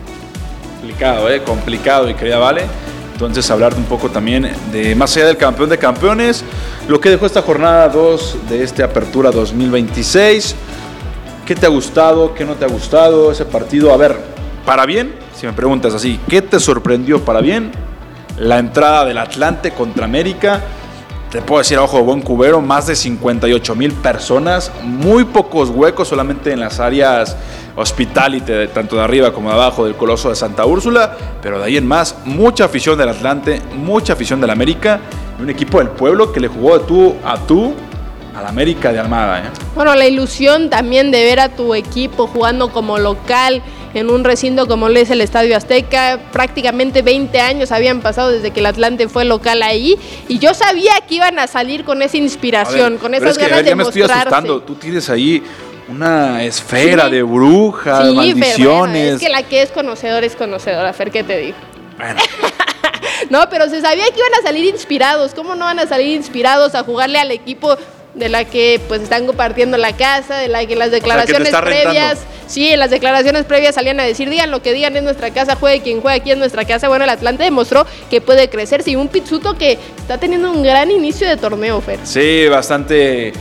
Speaker 2: complicado, y querida Vale. Entonces hablar un poco también de más allá del campeón de campeones, lo que dejó esta jornada 2 de esta apertura 2026. ¿Qué te ha gustado? ¿Qué no te ha gustado ese partido? A ver, para bien, si me preguntas así, ¿qué te sorprendió para bien? La entrada del Atlante contra América. Te puedo decir a ojo de buen cubero, más de 58,000 personas, muy pocos huecos solamente en las áreas hospitality, tanto de arriba como de abajo del Coloso de Santa Úrsula, pero de ahí en más, mucha afición del Atlante, mucha afición del América, y un equipo del pueblo que le jugó de tú a tú al América de Almada.
Speaker 1: Bueno, la ilusión también de ver a tu equipo jugando como local en un recinto como lo es el Estadio Azteca. Prácticamente 20 años habían pasado desde que el Atlante fue local ahí y yo sabía que iban a salir con esa inspiración, con esas ganas de mostrarse.
Speaker 2: Me estoy asustando, tú tienes ahí una esfera de brujas, maldiciones.
Speaker 1: Fer, es que la que es conocedora, Fer, ¿qué te digo?
Speaker 2: Bueno.
Speaker 1: No, pero se sabía que iban a salir inspirados. ¿Cómo no van a salir inspirados a jugarle al equipo de la que pues están compartiendo la casa, de la que las declaraciones previas, en las declaraciones previas salían a decir, digan lo que digan, es nuestra casa, juegue quien juegue aquí en nuestra casa? Bueno, el Atlante demostró que puede crecer, un Pizzuto que está teniendo un gran inicio de torneo, Fer.
Speaker 2: Sí, bastante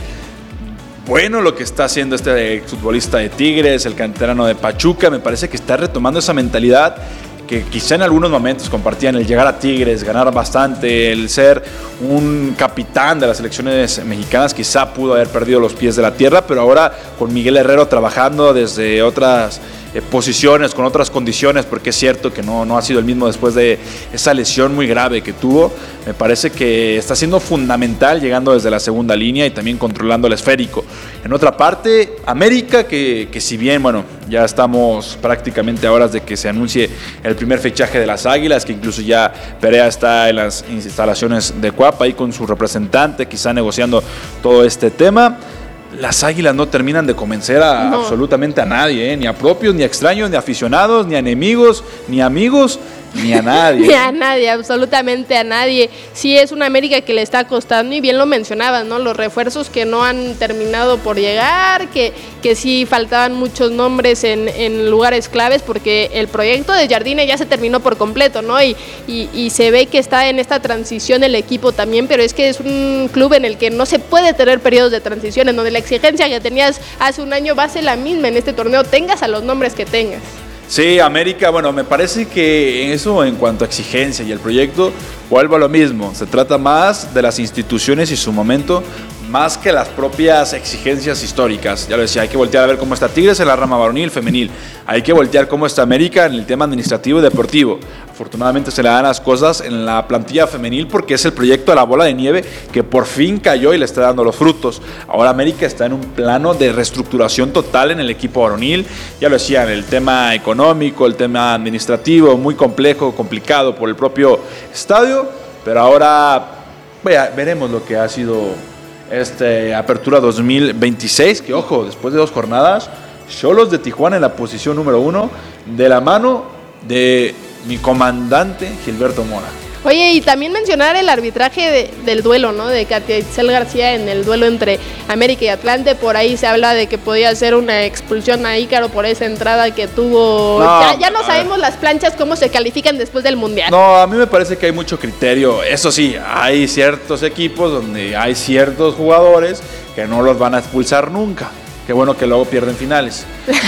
Speaker 2: bueno lo que está haciendo este futbolista de Tigres, el canterano de Pachuca. Me parece que está retomando esa mentalidad que quizá en algunos momentos compartían, el llegar a Tigres, ganar bastante, el ser un capitán de las selecciones mexicanas. Quizá pudo haber perdido los pies de la tierra, pero ahora con Miguel Herrero trabajando desde otras posiciones, con otras condiciones, porque es cierto que no ha sido el mismo después de esa lesión muy grave que tuvo. Me parece que está siendo fundamental llegando desde la segunda línea y también controlando el esférico. En otra parte, América, que si bien, bueno, ya estamos prácticamente a horas de que se anuncie el primer fichaje de las Águilas, que incluso ya Perea está en las instalaciones de Cuapa ahí con su representante, quizá negociando todo este tema. Las Águilas no terminan de convencer absolutamente a nadie, ni a propios, ni a extraños, ni a aficionados, ni a enemigos, ni a amigos. Ni a nadie.
Speaker 1: Ni a nadie, absolutamente a nadie. Sí, es una América que le está costando, y bien lo mencionabas, ¿no? Los refuerzos que no han terminado por llegar, que sí faltaban muchos nombres en lugares claves, porque el proyecto de Jardine ya se terminó por completo, ¿no? Y se ve que está en esta transición el equipo también, pero es que es un club en el que no se puede tener periodos de transición, en donde la exigencia que tenías hace un año va a ser la misma en este torneo, tengas a los nombres que tengas.
Speaker 2: Sí, América, bueno, me parece que eso en cuanto a exigencia y el proyecto, vuelvo a lo mismo. Se trata más de las instituciones y su momento, más que las propias exigencias históricas. Ya lo decía, hay que voltear a ver cómo está Tigres en la rama varonil, femenil. Hay que voltear cómo está América en el tema administrativo y deportivo. Afortunadamente se le dan las cosas en la plantilla femenil, porque es el proyecto de la bola de nieve que por fin cayó y le está dando los frutos. Ahora América está en un plano de reestructuración total en el equipo varonil. Ya lo decía, en el tema económico, el tema administrativo, muy complejo, complicado por el propio estadio. Pero ahora veremos lo que ha sido Apertura 2026, que ojo, después de 2 jornadas, Xolos de Tijuana en la posición número 1, de la mano de mi comandante Gilberto Mora.
Speaker 1: Oye, y también mencionar el arbitraje del duelo, ¿no? De Katia Itzel García en el duelo entre América y Atlante. Por ahí se habla de que podía ser una expulsión a Ícaro por esa entrada que tuvo. No, ya no sabemos las planchas cómo se califican después del Mundial.
Speaker 2: No, a mí me parece que hay mucho criterio. Eso sí, hay ciertos equipos donde hay ciertos jugadores que no los van a expulsar nunca. Qué bueno que luego pierden finales.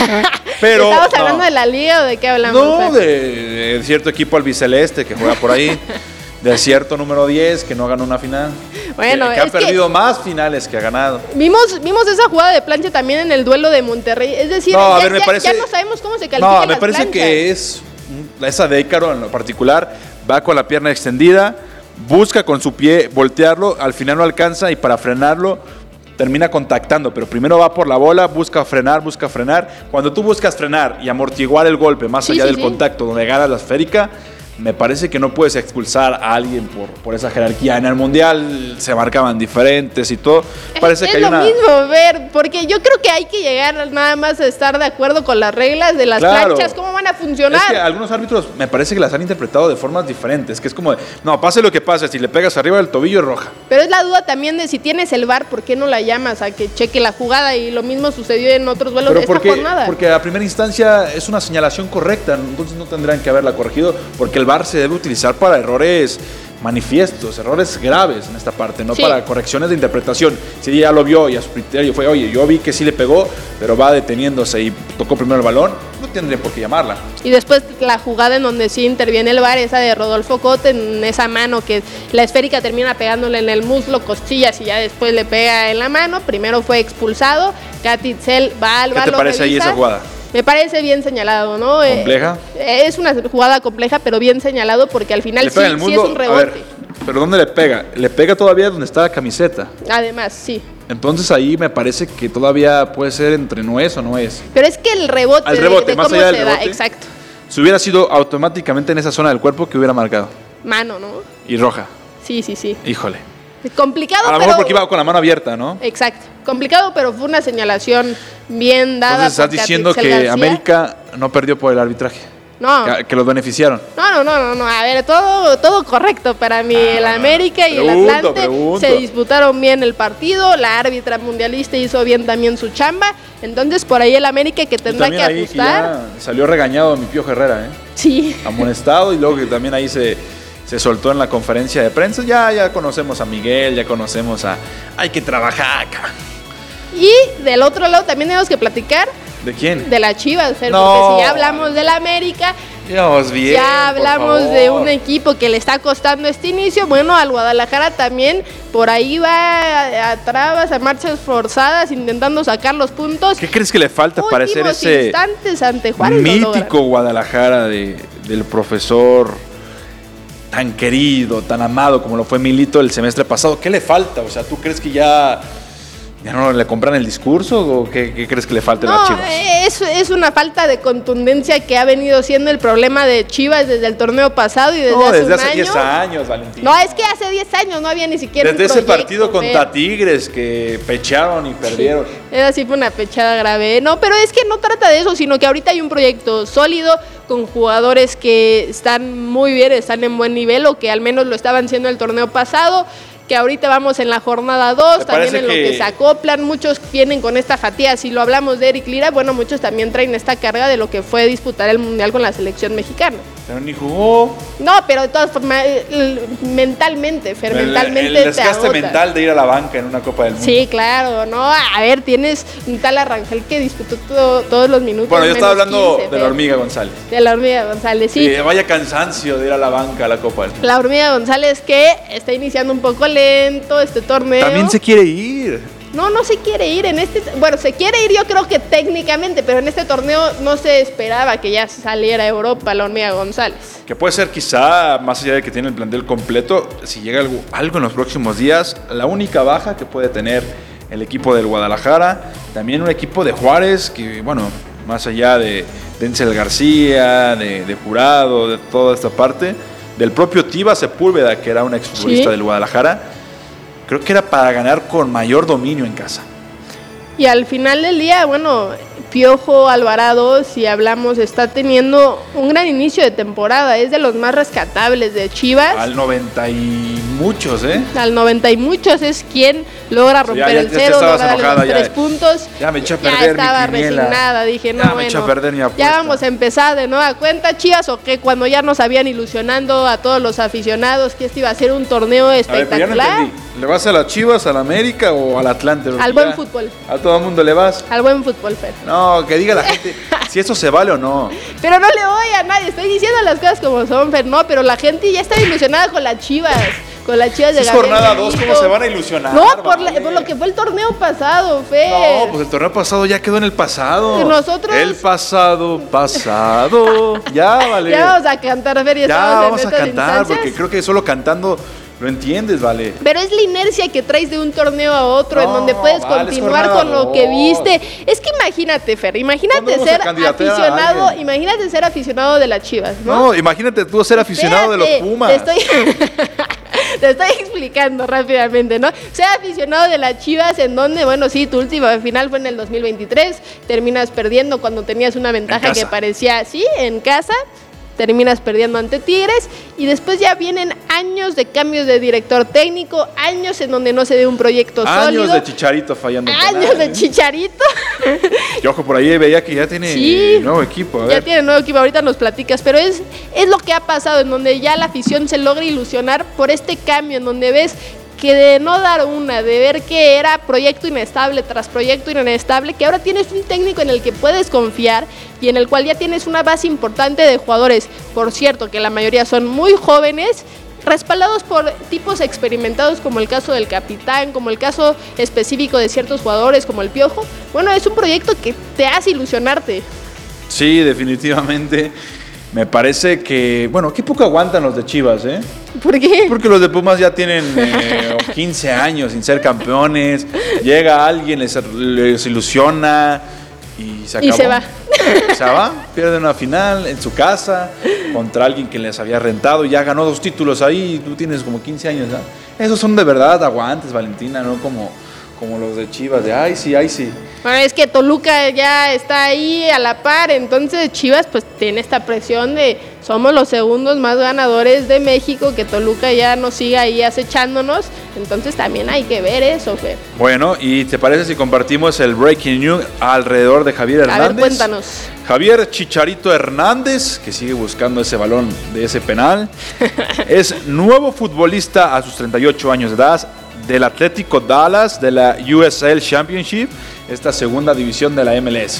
Speaker 2: Pero,
Speaker 1: ¿estamos hablando de la liga o de qué hablamos?
Speaker 2: No, de cierto equipo albiceleste que juega por ahí, de cierto número 10 que no ganó una final,
Speaker 1: bueno,
Speaker 2: que ha perdido más finales que ha ganado.
Speaker 1: Vimos esa jugada de plancha también en el duelo de Monterrey, es decir,
Speaker 2: no,
Speaker 1: ya no sabemos cómo se califican las planchas.
Speaker 2: No, me parece que es esa de Ícaro en lo particular, va con la pierna extendida, busca con su pie voltearlo, al final no alcanza y para frenarlo termina contactando, pero primero va por la bola, busca frenar. Cuando tú buscas frenar y amortiguar el golpe más allá del contacto donde ganas la esférica, me parece que no puedes expulsar a alguien por esa jerarquía. En el Mundial se marcaban diferentes y todo. Parece que hay una...
Speaker 1: Es lo mismo, porque yo creo que hay que llegar nada más a estar de acuerdo con las reglas de las planchas, cómo van a funcionar.
Speaker 2: Es que algunos árbitros me parece que las han interpretado de formas diferentes, que es como de, no, pase lo que pase, si le pegas arriba del tobillo es roja.
Speaker 1: Pero es la duda también de si tienes el VAR, ¿por qué no la llamas a que cheque la jugada? Y lo mismo sucedió en otros duelos de esta jornada.
Speaker 2: Porque a primera instancia es una señalación correcta, entonces no tendrán que haberla corregido, porque el VAR se debe utilizar para errores manifiestos, errores graves en esta parte, no para correcciones de interpretación. Si ella lo vio y a su criterio fue, oye, yo vi que sí le pegó, pero va deteniéndose y tocó primero el balón, no tendría por qué llamarla.
Speaker 1: Y después la jugada en donde sí interviene el VAR, esa de Rodolfo Cote, en esa mano que la esférica termina pegándole en el muslo, costillas, y ya después le pega en la mano. Primero fue expulsado, Katia Itzel va al VAR.
Speaker 2: ¿Qué te parece ahí esa jugada?
Speaker 1: Me parece bien señalado, ¿no?
Speaker 2: ¿Compleja?
Speaker 1: Es una jugada compleja, pero bien señalado, porque al final sí es un rebote.
Speaker 2: A ver, ¿pero dónde le pega? Le pega todavía donde está la camiseta.
Speaker 1: Además, sí.
Speaker 2: Entonces ahí me parece que todavía puede ser entre no es o no es.
Speaker 1: Pero es que el rebote, de
Speaker 2: más
Speaker 1: cómo
Speaker 2: allá
Speaker 1: se
Speaker 2: del
Speaker 1: da,
Speaker 2: rebote,
Speaker 1: exacto.
Speaker 2: Si hubiera sido automáticamente en esa zona del cuerpo que hubiera marcado.
Speaker 1: Mano, ¿no?
Speaker 2: Y roja.
Speaker 1: Sí.
Speaker 2: Híjole.
Speaker 1: Complicado,
Speaker 2: a lo mejor porque iba con la mano abierta, ¿no?
Speaker 1: Exacto. Complicado, pero fue una señalación bien dada.
Speaker 2: Entonces estás diciendo que García. América no perdió por el arbitraje.
Speaker 1: No.
Speaker 2: Que los beneficiaron.
Speaker 1: No. A ver, todo correcto para mí. El América y el Atlante se disputaron bien el partido. La árbitra mundialista hizo bien también su chamba. Entonces, por ahí el América que tendrá que ajustar.
Speaker 2: Que salió regañado mi Pío Herrera, ¿eh?
Speaker 1: Sí.
Speaker 2: Amonestado, y luego que también ahí se soltó en la conferencia de prensa. Ya conocemos a Miguel, ya conocemos a... Hay que trabajar acá.
Speaker 1: Y del otro lado también tenemos que platicar.
Speaker 2: ¿De quién?
Speaker 1: De la Chivas, porque si ya hablamos del América,
Speaker 2: ya
Speaker 1: hablamos de un equipo que le está costando este inicio. Bueno, al Guadalajara también por ahí va a trabas, a marchas forzadas, intentando sacar los puntos.
Speaker 2: ¿Qué crees que le falta para hacer ese
Speaker 1: ante Juárez
Speaker 2: mítico Guadalajara del profesor tan querido, tan amado como lo fue Milito el semestre pasado? ¿Qué le falta? O sea, ¿tú crees que ya ¿Ya no le compran el discurso o qué crees que le falta a las Chivas?
Speaker 1: Es una falta de contundencia que ha venido siendo el problema de Chivas desde el torneo pasado y desde hace
Speaker 2: 10 años, Valentín.
Speaker 1: No, es que hace 10 años no había ni siquiera
Speaker 2: desde ese partido contra Tigres que pecharon y perdieron.
Speaker 1: Esa sí fue una pechada grave. No, pero es que no trata de eso, sino que ahorita hay un proyecto sólido con jugadores que están muy bien, están en buen nivel o que al menos lo estaban siendo el torneo pasado, que ahorita vamos en la jornada 2, también en lo que se acoplan, muchos vienen con esta fatiga, si lo hablamos de Eric Lira, bueno, muchos también traen esta carga de lo que fue disputar el Mundial con la selección mexicana.
Speaker 2: Pero ni jugó.
Speaker 1: No, pero de todas formas, mentalmente, mentalmente
Speaker 2: el desgaste mental de ir a la banca en una Copa del Mundo.
Speaker 1: Sí, claro, ¿no? A ver, tienes un tal Arrangel que disputó todos los minutos.
Speaker 2: Bueno, yo estaba hablando de la Hormiga González.
Speaker 1: De la Hormiga González, sí.
Speaker 2: Vaya cansancio de ir a la banca a la Copa del Mundo.
Speaker 1: La Hormiga González que está iniciando un poco lento este torneo.
Speaker 2: También se quiere ir.
Speaker 1: No se quiere ir bueno, se quiere ir yo creo que técnicamente, pero en este torneo no se esperaba que ya saliera a Europa la Hormiga González.
Speaker 2: Que puede ser quizá, más allá de que tiene el plantel completo, si llega algo en los próximos días, la única baja que puede tener el equipo del Guadalajara, también un equipo de Juárez, que bueno, más allá de Denzel García, de Jurado, de toda esta parte, del propio Tiva Sepúlveda, que era un exfutbolista del Guadalajara, creo que era para ganar con mayor dominio en casa.
Speaker 1: Y al final del día, bueno, Piojo Alvarado, si hablamos, está teniendo un gran inicio de temporada, es de los más rescatables de Chivas.
Speaker 2: Al 90 y muchos, ¿eh?
Speaker 1: Al 90 y muchos es quien logra romper el cero, logra darle los 3 puntos.
Speaker 2: Ya me eché a perder.
Speaker 1: Ya estaba resignada, dije, no,
Speaker 2: me eché a perder mi apuesta.
Speaker 1: Ya vamos a empezar de nueva cuenta, Chivas, o que cuando ya nos habían ilusionando a todos los aficionados que este iba a ser un torneo espectacular.
Speaker 2: A ver, ya no entendí. ¿Le vas a las Chivas, al América o al Atlante?
Speaker 1: Al buen fútbol.
Speaker 2: ¿A todo el mundo le vas?
Speaker 1: Al buen fútbol, Fer.
Speaker 2: No, que diga la gente si eso se vale o no.
Speaker 1: Pero no le voy a nadie, estoy diciendo las cosas como son, Fer. No, pero la gente ya está ilusionada con las Chivas. Con las Chivas de
Speaker 2: Gabriel. Es jornada 2, ¿cómo se van a ilusionar?
Speaker 1: No, por lo que fue el torneo pasado, Fer.
Speaker 2: No, pues el torneo pasado ya quedó en el pasado.
Speaker 1: ¿Y nosotros?
Speaker 2: El pasado. Ya, vale.
Speaker 1: Ya vamos a cantar, Fer.
Speaker 2: Ya vamos a cantar, porque creo que solo cantando lo entiendes, vale.
Speaker 1: Pero es la inercia que traes de un torneo a otro, en donde puedes continuar con lo que viste. Es que imagínate, Fer, imagínate ser aficionado de las Chivas, ¿no?
Speaker 2: No, imagínate tú ser aficionado de los Pumas.
Speaker 1: Te estoy explicando rápidamente, ¿no? Ser aficionado de las Chivas, en donde, bueno, sí, tu última final fue en el 2023, terminas perdiendo cuando tenías una ventaja que parecía así, en casa. Terminas perdiendo ante Tigres y después ya vienen años de cambios de director técnico, años en donde no se ve un proyecto sólido.
Speaker 2: Años de Chicharito fallando.
Speaker 1: Años de Chicharito.
Speaker 2: Y ojo, por ahí veía que ya tiene nuevo equipo.
Speaker 1: Ya tiene nuevo equipo, ahorita nos platicas, pero es lo que ha pasado, en donde ya la afición se logra ilusionar por este cambio, en donde ves que de no dar una, de ver que era proyecto inestable tras proyecto inestable, que ahora tienes un técnico en el que puedes confiar y en el cual ya tienes una base importante de jugadores, por cierto, que la mayoría son muy jóvenes, respaldados por tipos experimentados como el caso del capitán, como el caso específico de ciertos jugadores como el Piojo. Bueno, es un proyecto que te hace ilusionarte.
Speaker 2: Sí, definitivamente. Me parece que, bueno, qué poco aguantan los de Chivas, ¿eh?
Speaker 1: ¿Por qué?
Speaker 2: Porque los de Pumas ya tienen 15 años sin ser campeones. Llega alguien, les ilusiona y se acabó.
Speaker 1: Y se va.
Speaker 2: Se va, pierde una final en su casa contra alguien que les había rentado. Ya ganó 2 títulos ahí y tú tienes como 15 años, ¿no? Esos son de verdad aguantes, Valentina, no como los de Chivas, de ay sí.
Speaker 1: Bueno, es que Toluca ya está ahí a la par, entonces Chivas pues tiene esta presión de somos los segundos más ganadores de México, que Toluca ya nos siga ahí acechándonos, entonces también hay que ver eso, Fer.
Speaker 2: Bueno, ¿y te parece si compartimos el breaking news alrededor de Javier Hernández?
Speaker 1: A ver, cuéntanos.
Speaker 2: Javier Chicharito Hernández, que sigue buscando ese balón de ese penal, es nuevo futbolista a sus 38 años de edad, del Atlético Dallas, de la USL Championship, esta segunda división de la MLS.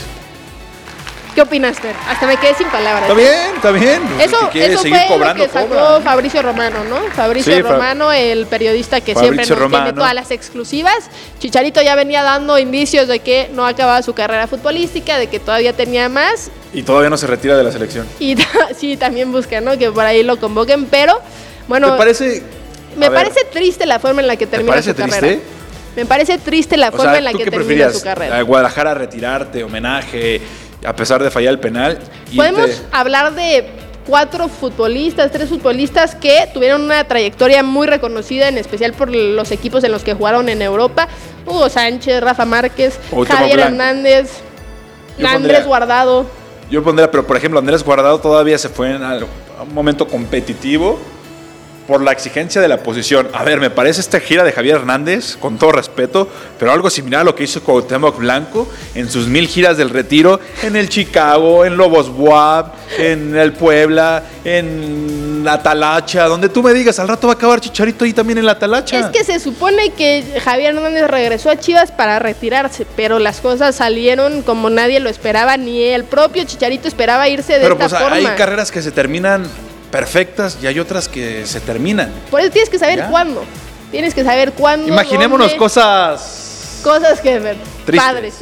Speaker 1: ¿Qué opinas, Fer? Hasta me quedé sin palabras.
Speaker 2: Está bien.
Speaker 1: Eso fue lo que sacó Fabricio Romano, ¿no? Fabricio Romano, el periodista que siempre nos tiene todas las exclusivas. Chicharito ya venía dando indicios de que no acababa su carrera futbolística, de que todavía tenía más.
Speaker 2: Y todavía no se retira de la selección.
Speaker 1: Y sí, también busca, ¿no? Que por ahí lo convoquen, pero bueno.
Speaker 2: ¿Te parece?
Speaker 1: Me parece triste la forma en la que termina su carrera. Me parece triste la forma en la que termina su carrera.
Speaker 2: Guadalajara retirarte, homenaje, a pesar de fallar el penal.
Speaker 1: Podemos hablar de 3 futbolistas que tuvieron una trayectoria muy reconocida, en especial por los equipos en los que jugaron en Europa. Hugo Sánchez, Rafa Márquez, Javier Hernández, Andrés Guardado.
Speaker 2: Yo pondría, pero por ejemplo, Andrés Guardado todavía se fue en un momento competitivo por la exigencia de la posición. A ver, me parece esta gira de Javier Hernández, con todo respeto, pero algo similar a lo que hizo Cuauhtémoc Blanco en sus 1000 giras del retiro, en el Chicago, en Lobos Buap, en el Puebla, en la Talacha, donde tú me digas, al rato va a acabar Chicharito ahí también en la Talacha.
Speaker 1: Es que se supone que Javier Hernández regresó a Chivas para retirarse, pero las cosas salieron como nadie lo esperaba, ni el propio Chicharito esperaba irse de esta forma.
Speaker 2: Hay carreras que se terminan perfectas y hay otras que se terminan.
Speaker 1: Por eso tienes que saber cuándo. Tienes que saber cuándo.
Speaker 2: Imaginémonos
Speaker 1: dónde,
Speaker 2: cosas
Speaker 1: que padres.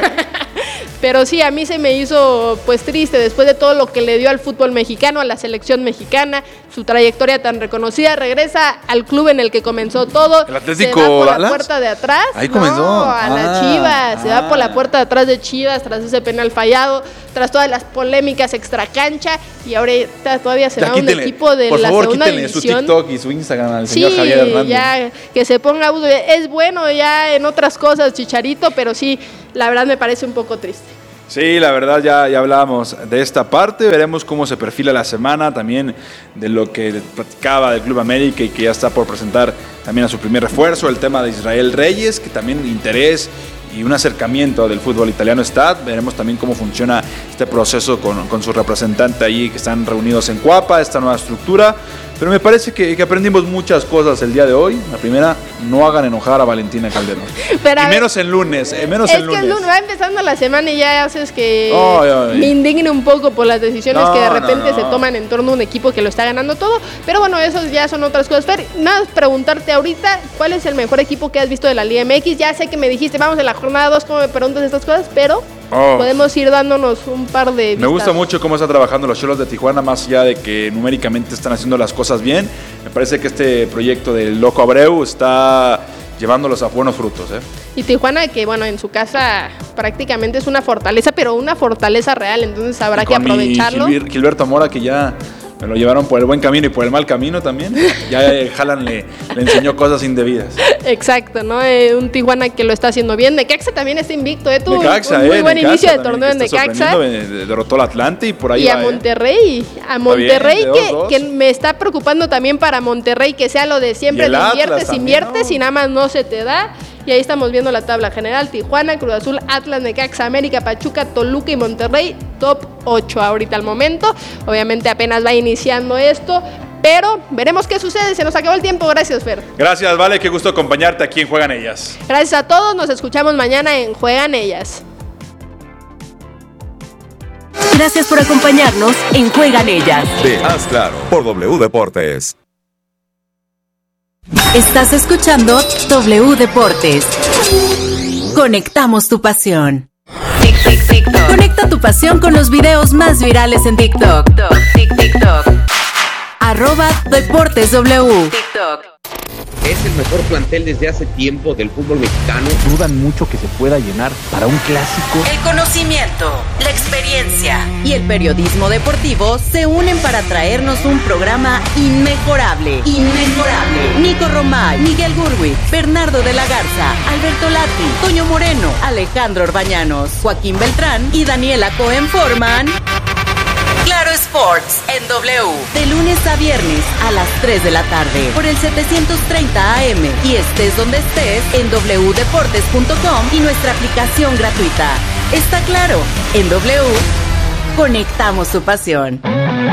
Speaker 1: Pero sí, a mí se me hizo pues triste después de todo lo que le dio al fútbol mexicano, a la selección mexicana, su trayectoria tan reconocida. Regresa al club en el que comenzó todo.
Speaker 2: El Atlético
Speaker 1: se va por
Speaker 2: Dallas.
Speaker 1: La puerta de atrás.
Speaker 2: Ahí comenzó.
Speaker 1: A las Chivas. Se va por la puerta de atrás de Chivas tras ese penal fallado, tras todas las polémicas extracancha, y ahorita todavía se va un equipo de la segunda división.
Speaker 2: Su TikTok y su Instagram al señor Javier Hernández.
Speaker 1: Ya que se ponga, es bueno ya en otras cosas Chicharito, pero sí, la verdad me parece un poco triste.
Speaker 2: Sí, la verdad ya hablábamos de esta parte, veremos cómo se perfila la semana, también de lo que platicaba del Club América y que ya está por presentar también a su primer refuerzo, el tema de Israel Reyes, que también interés y un acercamiento del fútbol italiano está. Veremos también cómo funciona este proceso con su representante ahí, que están reunidos en Cuapa, esta nueva estructura. Pero me parece que aprendimos muchas cosas el día de hoy. La primera, no hagan enojar a Valentina Calderón.
Speaker 1: Pero
Speaker 2: y menos el lunes, menos el lunes.
Speaker 1: Es que el lunes va empezando la semana y ya haces que me indigne un poco por las decisiones que de repente se toman en torno a un equipo que lo está ganando todo. Pero bueno, esos ya son otras cosas. Fer, nada más preguntarte ahorita, ¿cuál es el mejor equipo que has visto de la Liga MX? Ya sé que me dijiste, vamos en la jornada 2, ¿cómo me preguntas estas cosas? Pero podemos ir dándonos un par de vistas.
Speaker 2: Me gusta mucho cómo están trabajando los Xolos de Tijuana, más allá de que numéricamente están haciendo las cosas bien. Me parece que este proyecto del Loco Abreu está llevándolos a buenos frutos.
Speaker 1: Y Tijuana, que bueno, en su casa prácticamente es una fortaleza, pero una fortaleza real, entonces habrá que aprovecharlo.
Speaker 2: Gilberto Mora, que ya me lo llevaron por el buen camino y por el mal camino también. Ya Haaland le enseñó cosas indebidas.
Speaker 1: Exacto, ¿no? Un Tijuana que lo está haciendo bien. Necaxa también está invicto, tuvo
Speaker 2: Necaxa,
Speaker 1: un muy buen inicio de torneo
Speaker 2: en
Speaker 1: Necaxa.
Speaker 2: Derrotó al Atlante y por ahí
Speaker 1: y a Monterrey. A Monterrey que me está preocupando también para Monterrey, que sea lo de siempre, inviertes y nada más no se te da. Y ahí estamos viendo la tabla general: Tijuana, Cruz Azul, Atlas, Necaxa, América, Pachuca, Toluca y Monterrey, top 8 ahorita al momento. Obviamente apenas va iniciando esto, pero veremos qué sucede. Se nos acabó el tiempo. Gracias, Fer.
Speaker 2: Gracias, Vale, qué gusto acompañarte aquí en Juegan Ellas.
Speaker 1: Gracias a todos, nos escuchamos mañana en Juegan Ellas.
Speaker 5: Gracias por acompañarnos en Juegan Ellas.
Speaker 12: De Haz Claro, por W Deportes.
Speaker 5: Estás escuchando W Deportes. Conectamos tu pasión. Conecta tu pasión con los videos más virales en TikTok. @DeportesW. TikTok.
Speaker 19: Es el mejor plantel desde hace tiempo del fútbol mexicano.
Speaker 20: Dudan mucho que se pueda llenar para un clásico.
Speaker 5: El conocimiento, la experiencia y el periodismo deportivo se unen para traernos un programa inmejorable. Nico Romay, Miguel Gurwitz, Bernardo de la Garza, Alberto Lati, Toño Moreno, Alejandro Orbañanos, Joaquín Beltrán y Daniela Cohen forman Claro Sports en W, de lunes a viernes a las 3 de la tarde por el 730 AM y estés donde estés en wdeportes.com y nuestra aplicación gratuita. Está claro, en W conectamos tu pasión.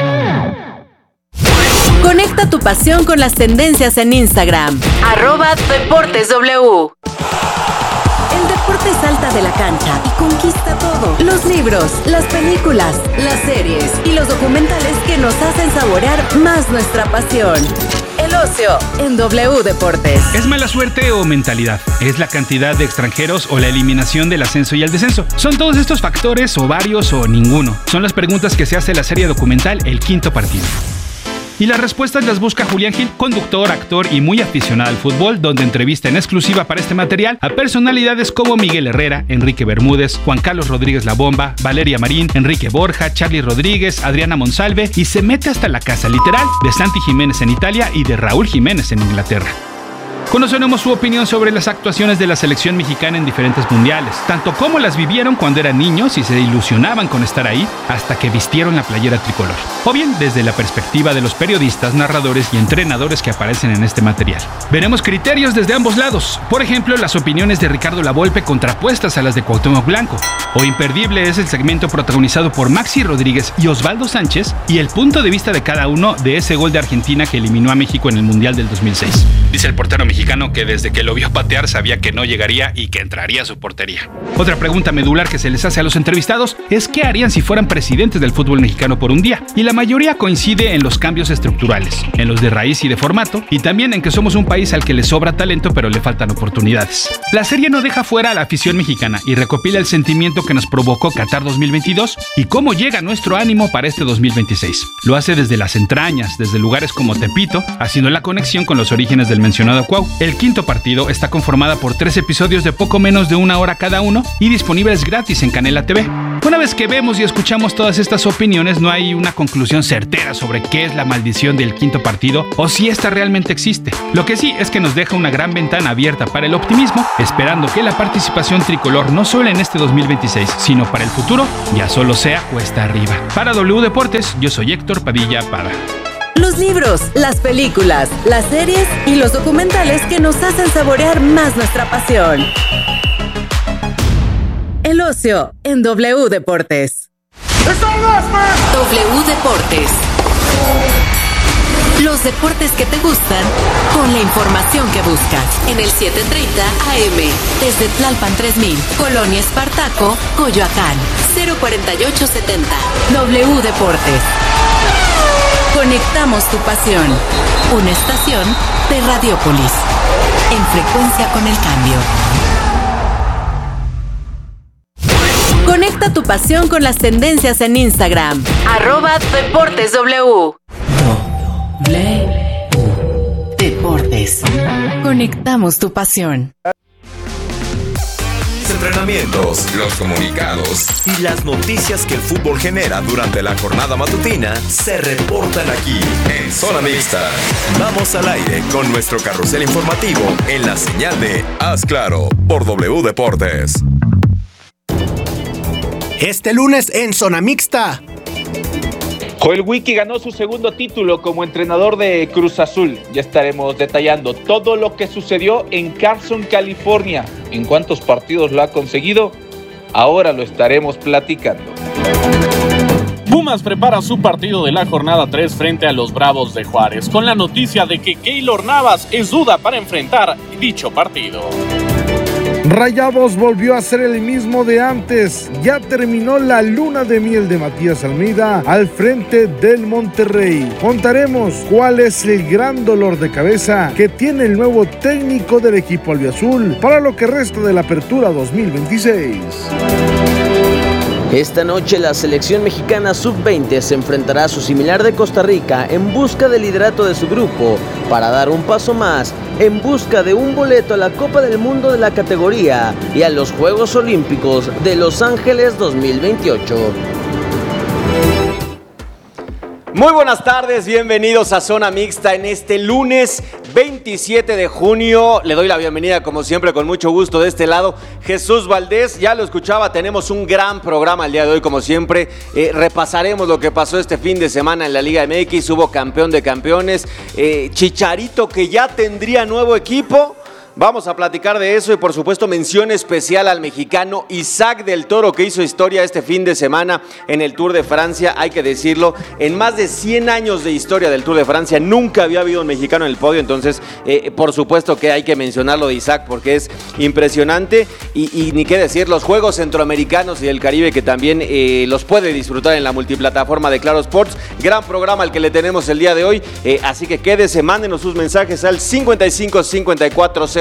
Speaker 5: Conecta tu pasión con las tendencias en Instagram, @DeportesW. El deporte salta de la cancha y conquista todo. Los libros, las películas, las series y los documentales que nos hacen saborear más nuestra pasión. El ocio en W Deportes.
Speaker 21: ¿Es mala suerte o mentalidad? ¿Es la cantidad de extranjeros o la eliminación del ascenso y el descenso? ¿Son todos estos factores o varios o ninguno? Son las preguntas que se hace la serie documental El Quinto Partido. Y las respuestas las busca Julián Gil, conductor, actor y muy aficionado al fútbol, donde entrevista en exclusiva para este material a personalidades como Miguel Herrera, Enrique Bermúdez, Juan Carlos Rodríguez La Bomba, Valeria Marín, Enrique Borja, Charly Rodríguez, Adriana Monsalve, y se mete hasta la casa literal de Santi Jiménez en Italia y de Raúl Jiménez en Inglaterra. Conoceremos su opinión sobre las actuaciones de la selección mexicana en diferentes mundiales, tanto como las vivieron cuando eran niños y se ilusionaban con estar ahí hasta que vistieron la playera tricolor, o bien desde la perspectiva de los periodistas, narradores y entrenadores que aparecen en este material. Veremos criterios desde ambos lados, por ejemplo, las opiniones de Ricardo Lavolpe contrapuestas a las de Cuauhtémoc Blanco, o imperdible es el segmento protagonizado por Maxi Rodríguez y Osvaldo Sánchez y el punto de vista de cada uno de ese gol de Argentina que eliminó a México en el Mundial del 2006. Dice el portero mexicano que desde que lo vio patear sabía que no llegaría y que entraría a su portería. Otra pregunta medular que se les hace a los entrevistados es qué harían si fueran presidentes del fútbol mexicano por un día, y la mayoría coincide en los cambios estructurales, en los de raíz y de formato, y también en que somos un país al que le sobra talento pero le faltan oportunidades. La serie no deja fuera a la afición mexicana y recopila el sentimiento que nos provocó Qatar 2022 y cómo llega nuestro ánimo para este 2026. Lo hace desde las entrañas, desde lugares como Tepito, haciendo la conexión con los orígenes del mencionado Cuau. El quinto partido está conformada por 3 episodios de poco menos de 1 hora cada uno y disponibles gratis en Canela TV. Una vez que vemos y escuchamos todas estas opiniones, no hay una conclusión certera sobre qué es la maldición del quinto partido o si esta realmente existe. Lo que sí es que nos deja una gran ventana abierta para el optimismo, esperando que la participación tricolor no solo en este 2026, sino para el futuro, ya solo sea cuesta arriba. Para W Deportes, yo soy Héctor Padilla Pada.
Speaker 4: Los libros, las películas, las series y los documentales que nos hacen saborear más nuestra pasión. El ocio en W Deportes.
Speaker 8: W Deportes. Los deportes que te gustan con la información que buscas. En el 730 AM. Desde Tlalpan 3000, Colonia Espartaco, Coyoacán. 04870. W Deportes. Conectamos tu pasión. Una estación de Radiopolis. En frecuencia con el cambio.
Speaker 4: Conecta tu pasión con las tendencias en Instagram.
Speaker 8: @DeportesW.
Speaker 4: Deportes. Conectamos tu pasión.
Speaker 12: Entrenamientos, los comunicados y las noticias que el fútbol genera durante la jornada matutina se reportan aquí en Zona Mixta. Vamos al aire con nuestro carrusel informativo en la señal de Haz Claro por W Deportes.
Speaker 22: Este lunes en Zona Mixta.
Speaker 23: Joel Wiki ganó su segundo título como entrenador de Cruz Azul. Ya estaremos detallando todo lo que sucedió en Carson, California. ¿En cuántos partidos lo ha conseguido? Ahora lo estaremos platicando.
Speaker 24: Pumas prepara su partido de la jornada 3 frente a los Bravos de Juárez, con la noticia de que Keylor Navas es duda para enfrentar dicho partido.
Speaker 25: Rayados volvió a ser el mismo de antes. Ya terminó la luna de miel de Matías Almeida al frente del Monterrey. Contaremos cuál es el gran dolor de cabeza que tiene el nuevo técnico del equipo albiazul para lo que resta de la apertura 2026.
Speaker 26: Esta noche la selección mexicana sub-20 se enfrentará a su similar de Costa Rica en busca del liderato de su grupo para dar un paso más en busca de un boleto a la Copa del Mundo de la categoría y a los Juegos Olímpicos de Los Ángeles 2028.
Speaker 27: Muy buenas tardes, bienvenidos a Zona Mixta en este lunes 27 de junio. Le doy la bienvenida como siempre con mucho gusto de este lado, Jesús Valdés. Ya lo escuchaba, tenemos un gran programa el día de hoy como siempre. Repasaremos lo que pasó este fin de semana en la Liga MX, hubo campeón de campeones, Chicharito que ya tendría nuevo equipo. Vamos a platicar de eso y por supuesto mención especial al mexicano Isaac del Toro que hizo historia este fin de semana en el Tour de Francia, hay que decirlo, en más de 100 años de historia del Tour de Francia nunca había habido un mexicano en el podio, entonces por supuesto que hay que mencionarlo de Isaac porque es impresionante y ni qué decir, los Juegos Centroamericanos y del Caribe que también los puede disfrutar en la multiplataforma de Claro Sports, gran programa al que le tenemos el día de hoy, así que quédese, mándenos sus mensajes al 55 54 08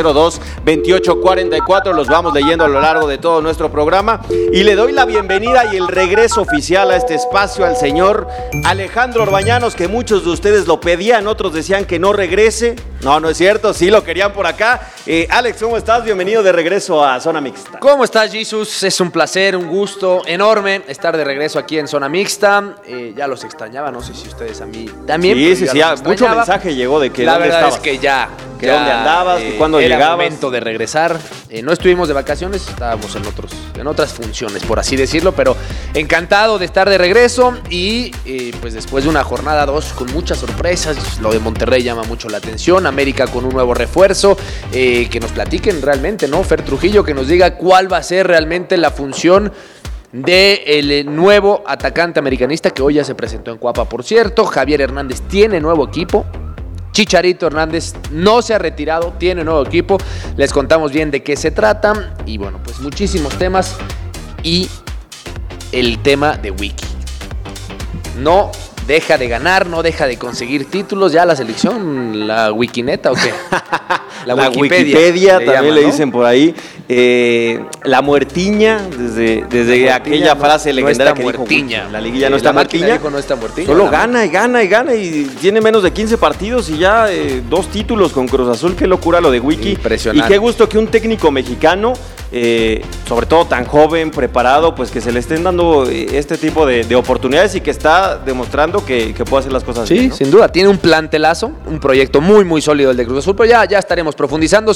Speaker 27: 442-2844. Los vamos leyendo a lo largo de todo nuestro programa. Y le doy la bienvenida y el regreso oficial a este espacio al señor Alejandro Orbañanos, que muchos de ustedes lo pedían, otros decían que no regrese. No, no es cierto, sí lo querían por acá. Alex, ¿cómo estás? Bienvenido de regreso a Zona Mixta.
Speaker 3: ¿Cómo estás, Jesus? Es un placer, un gusto enorme estar de regreso aquí en Zona Mixta. Ya los extrañaba, no sé si ustedes a mí también.
Speaker 27: Sí, mucho mensaje llegó de que
Speaker 3: la
Speaker 27: dónde
Speaker 3: verdad
Speaker 27: estabas.
Speaker 3: es que ya
Speaker 27: dónde andabas, cuándo
Speaker 3: era
Speaker 27: llegabas.
Speaker 3: momento de regresar. No estuvimos de vacaciones, estábamos en otras funciones, por así decirlo, pero encantado de estar de regreso y pues después de una jornada 2 con muchas sorpresas. Lo de Monterrey llama mucho la atención, América con un nuevo refuerzo, que nos platiquen realmente, ¿no? Fer Trujillo, que nos diga cuál va a ser realmente la función del nuevo atacante americanista, que hoy ya se presentó en Cuapa, por cierto. Javier Hernández tiene nuevo equipo. Chicharito Hernández no se ha retirado, tiene nuevo equipo. Les contamos bien de qué se trata. Y bueno, pues muchísimos temas. Y el tema de Wiki. No deja de ganar, no deja de conseguir títulos. Ya la selección, la Wikineta, ¿o qué?
Speaker 27: La Wikipedia también llaman, le dicen por ahí. La muertiña, desde aquella frase legendaria que dijo, la liguilla no está muertiña.
Speaker 3: No está muertiña.
Speaker 27: Solo gana y gana y gana y tiene menos de 15 partidos y ya 2 títulos con Cruz Azul. Qué locura lo de Wiki.
Speaker 3: Impresionante.
Speaker 27: Y qué gusto que un técnico mexicano, sobre todo tan joven, preparado, pues que se le estén dando este tipo de oportunidades y que está demostrando que puede hacer las cosas bien, ¿no?
Speaker 3: Sin duda, tiene un plantelazo, un proyecto muy muy sólido el de Cruz Azul, pero ya estaremos profundizando.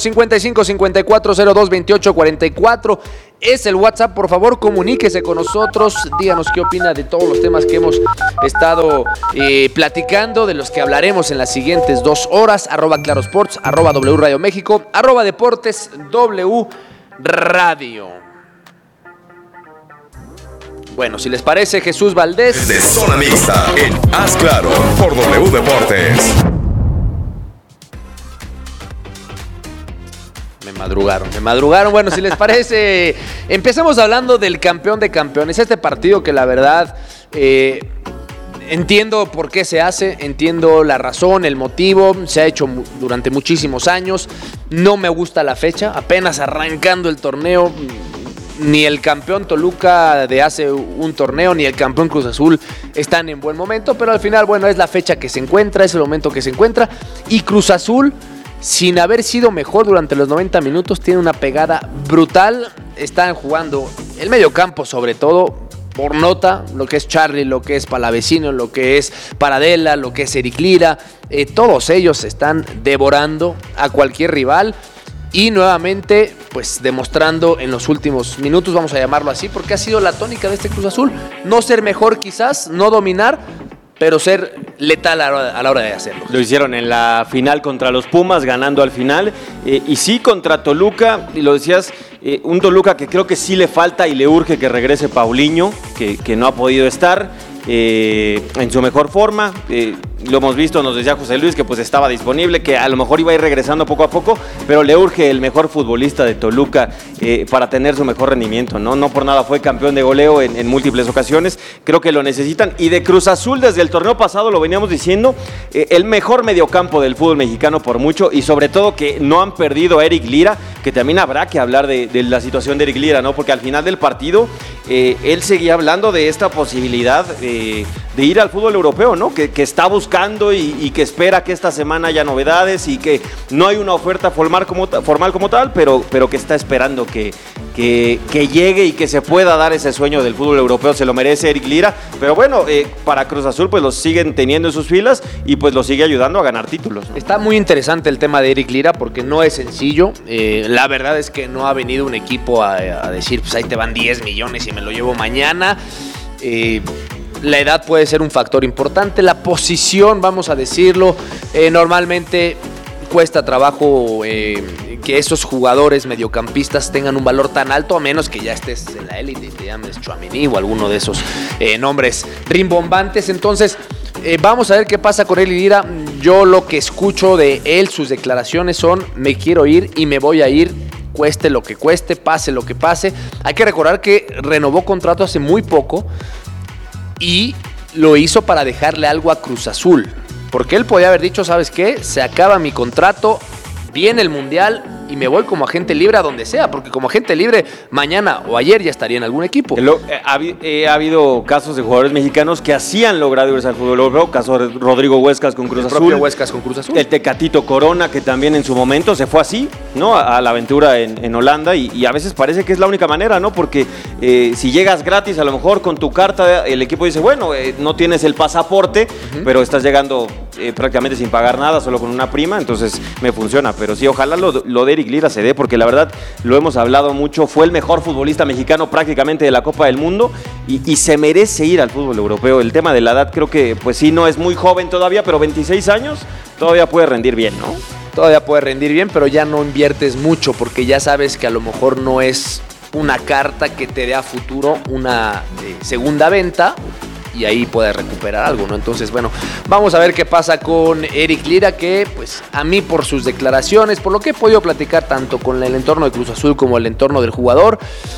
Speaker 3: 55-54-02-28-44 es el WhatsApp. Por favor, comuníquese con nosotros, díganos qué opina de todos los temas que hemos estado platicando, de los que hablaremos en las siguientes 2 horas. @clarosports, @W Radio México, @Deportes W Radio. Bueno, si les parece, Jesús Valdés.
Speaker 12: De Zona Mixta en Haz Claro por W Deportes.
Speaker 3: Me madrugaron. Bueno, si les parece, empecemos hablando del campeón de campeones. Este partido que la verdad entiendo por qué se hace, entiendo la razón, el motivo. Se ha hecho durante muchísimos años. No me gusta la fecha, apenas arrancando el torneo. Ni el campeón Toluca de hace un torneo, ni el campeón Cruz Azul están en buen momento, pero al final, bueno, es la fecha que se encuentra, es el momento que se encuentra. Y Cruz Azul, sin haber sido mejor durante los 90 minutos, tiene una pegada brutal. Están jugando el mediocampo, sobre todo, por nota, lo que es Charlie, lo que es Palavecino, lo que es Paradela, lo que es Eric Lira. Todos ellos están devorando a cualquier rival. Y nuevamente, pues demostrando en los últimos minutos, vamos a llamarlo así, porque ha sido la tónica de este Cruz Azul. No ser mejor quizás, no dominar, pero ser letal a la hora de hacerlo.
Speaker 27: Lo hicieron en la final contra los Pumas, ganando al final. Y sí, contra Toluca, y lo decías, un Toluca que creo que sí le falta y le urge que regrese Paulinho, que no ha podido estar en su mejor forma. Lo hemos visto, nos decía José Luis que pues estaba disponible, que a lo mejor iba a ir regresando poco a poco, pero le urge el mejor futbolista de Toluca para tener su mejor rendimiento, ¿no? No por nada fue campeón de goleo en múltiples ocasiones, creo que lo necesitan. Y de Cruz Azul, desde el torneo pasado lo veníamos diciendo, el mejor mediocampo del fútbol mexicano por mucho, y sobre todo que no han perdido a Eric Lira, que también habrá que hablar de la situación de Eric Lira, ¿no? Porque al final del partido él seguía hablando de esta posibilidad de ir al fútbol europeo, ¿no? Que está buscando y que espera que esta semana haya novedades y que no hay una oferta formal como tal, pero que está esperando que llegue y que se pueda dar ese sueño del fútbol europeo. Se lo merece Eric Lira, pero bueno, para Cruz Azul pues los siguen teniendo en sus filas y pues los sigue ayudando a ganar títulos, ¿no?
Speaker 3: Está muy interesante el tema de Eric Lira porque no es sencillo. La verdad es que no ha venido un equipo a decir, pues ahí te van 10 millones y me lo llevo mañana. La edad puede ser un factor importante, la posición, vamos a decirlo, normalmente cuesta trabajo que esos jugadores mediocampistas tengan un valor tan alto, a menos que ya estés en la élite y te llames Tchouaméni o alguno de esos nombres rimbombantes. Entonces, vamos a ver qué pasa con él y Lira. Yo lo que escucho de él, sus declaraciones son: me quiero ir y me voy a ir, cueste lo que cueste, pase lo que pase. Hay que recordar que renovó contrato hace muy poco y lo hizo para dejarle algo a Cruz Azul, porque él podía haber dicho, ¿sabes qué? Se acaba mi contrato, viene el Mundial y me voy como agente libre a donde sea, porque como agente libre mañana o ayer ya estaría en algún equipo.
Speaker 27: Ha habido casos de jugadores mexicanos que hacían lograr irse al fútbol europeo, caso de Rodrigo Huescas con Cruz Azul.
Speaker 3: Huescas con Cruz Azul.
Speaker 27: El Tecatito Corona, que también en su momento se fue así, ¿no? A la aventura en Holanda, y a veces parece que es la única manera, ¿no? Porque si llegas gratis, a lo mejor con tu carta, el equipo dice, bueno, no tienes el pasaporte, pero estás llegando prácticamente sin pagar nada, solo con una prima, entonces me funciona. Pero sí, ojalá lo de Eric Lira se dé, porque la verdad, lo hemos hablado mucho, fue el mejor futbolista mexicano prácticamente de la Copa del Mundo, y se merece ir al fútbol europeo. El tema de la edad creo que, pues sí, no es muy joven todavía, pero 26 años todavía puede rendir bien, ¿no?
Speaker 3: Todavía puede rendir bien, pero ya no inviertes mucho, porque ya sabes que a lo mejor no es una carta que te dé a futuro una segunda venta, y ahí puedes recuperar algo, ¿no? Entonces, bueno, vamos a ver qué pasa con Eric Lira, que pues a mí, por sus declaraciones, por lo que he podido platicar tanto con el entorno de Cruz Azul como el entorno del jugador,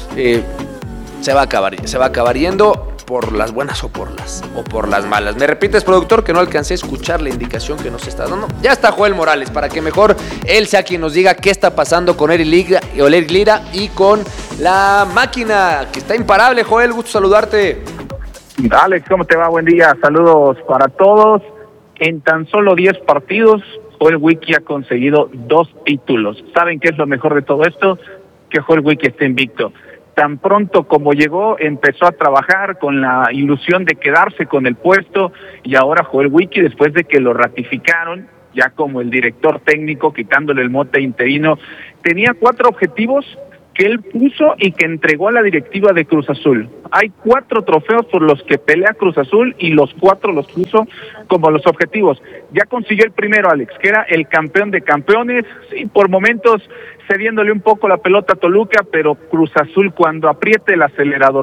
Speaker 3: se va a acabar yendo por las buenas o por las malas. ¿Me repites, productor, que no alcancé a escuchar la indicación que nos está dando? Ya está Joel Morales, para que mejor él sea quien nos diga qué está pasando con Eric Lira y con la máquina, que está imparable. Joel, gusto saludarte.
Speaker 6: Alex, ¿cómo te va? Buen día, saludos para todos. En tan solo 10 partidos, Joel Wiki ha conseguido 2 títulos. ¿Saben qué es lo mejor de todo esto? Que Joel Wiki está invicto. Tan pronto como llegó, empezó a trabajar con la ilusión de quedarse con el puesto, y ahora Joel Wiki, después de que lo ratificaron ya como el director técnico, quitándole el mote interino, tenía 4 objetivos que él puso y que entregó a la directiva de Cruz Azul. Hay 4 trofeos por los que pelea Cruz Azul, y los 4 los puso como los objetivos. Ya consiguió el primero, Alex, que era el campeón de campeones, sí, por momentos cediéndole un poco la pelota a Toluca, pero Cruz Azul, cuando apriete el acelerador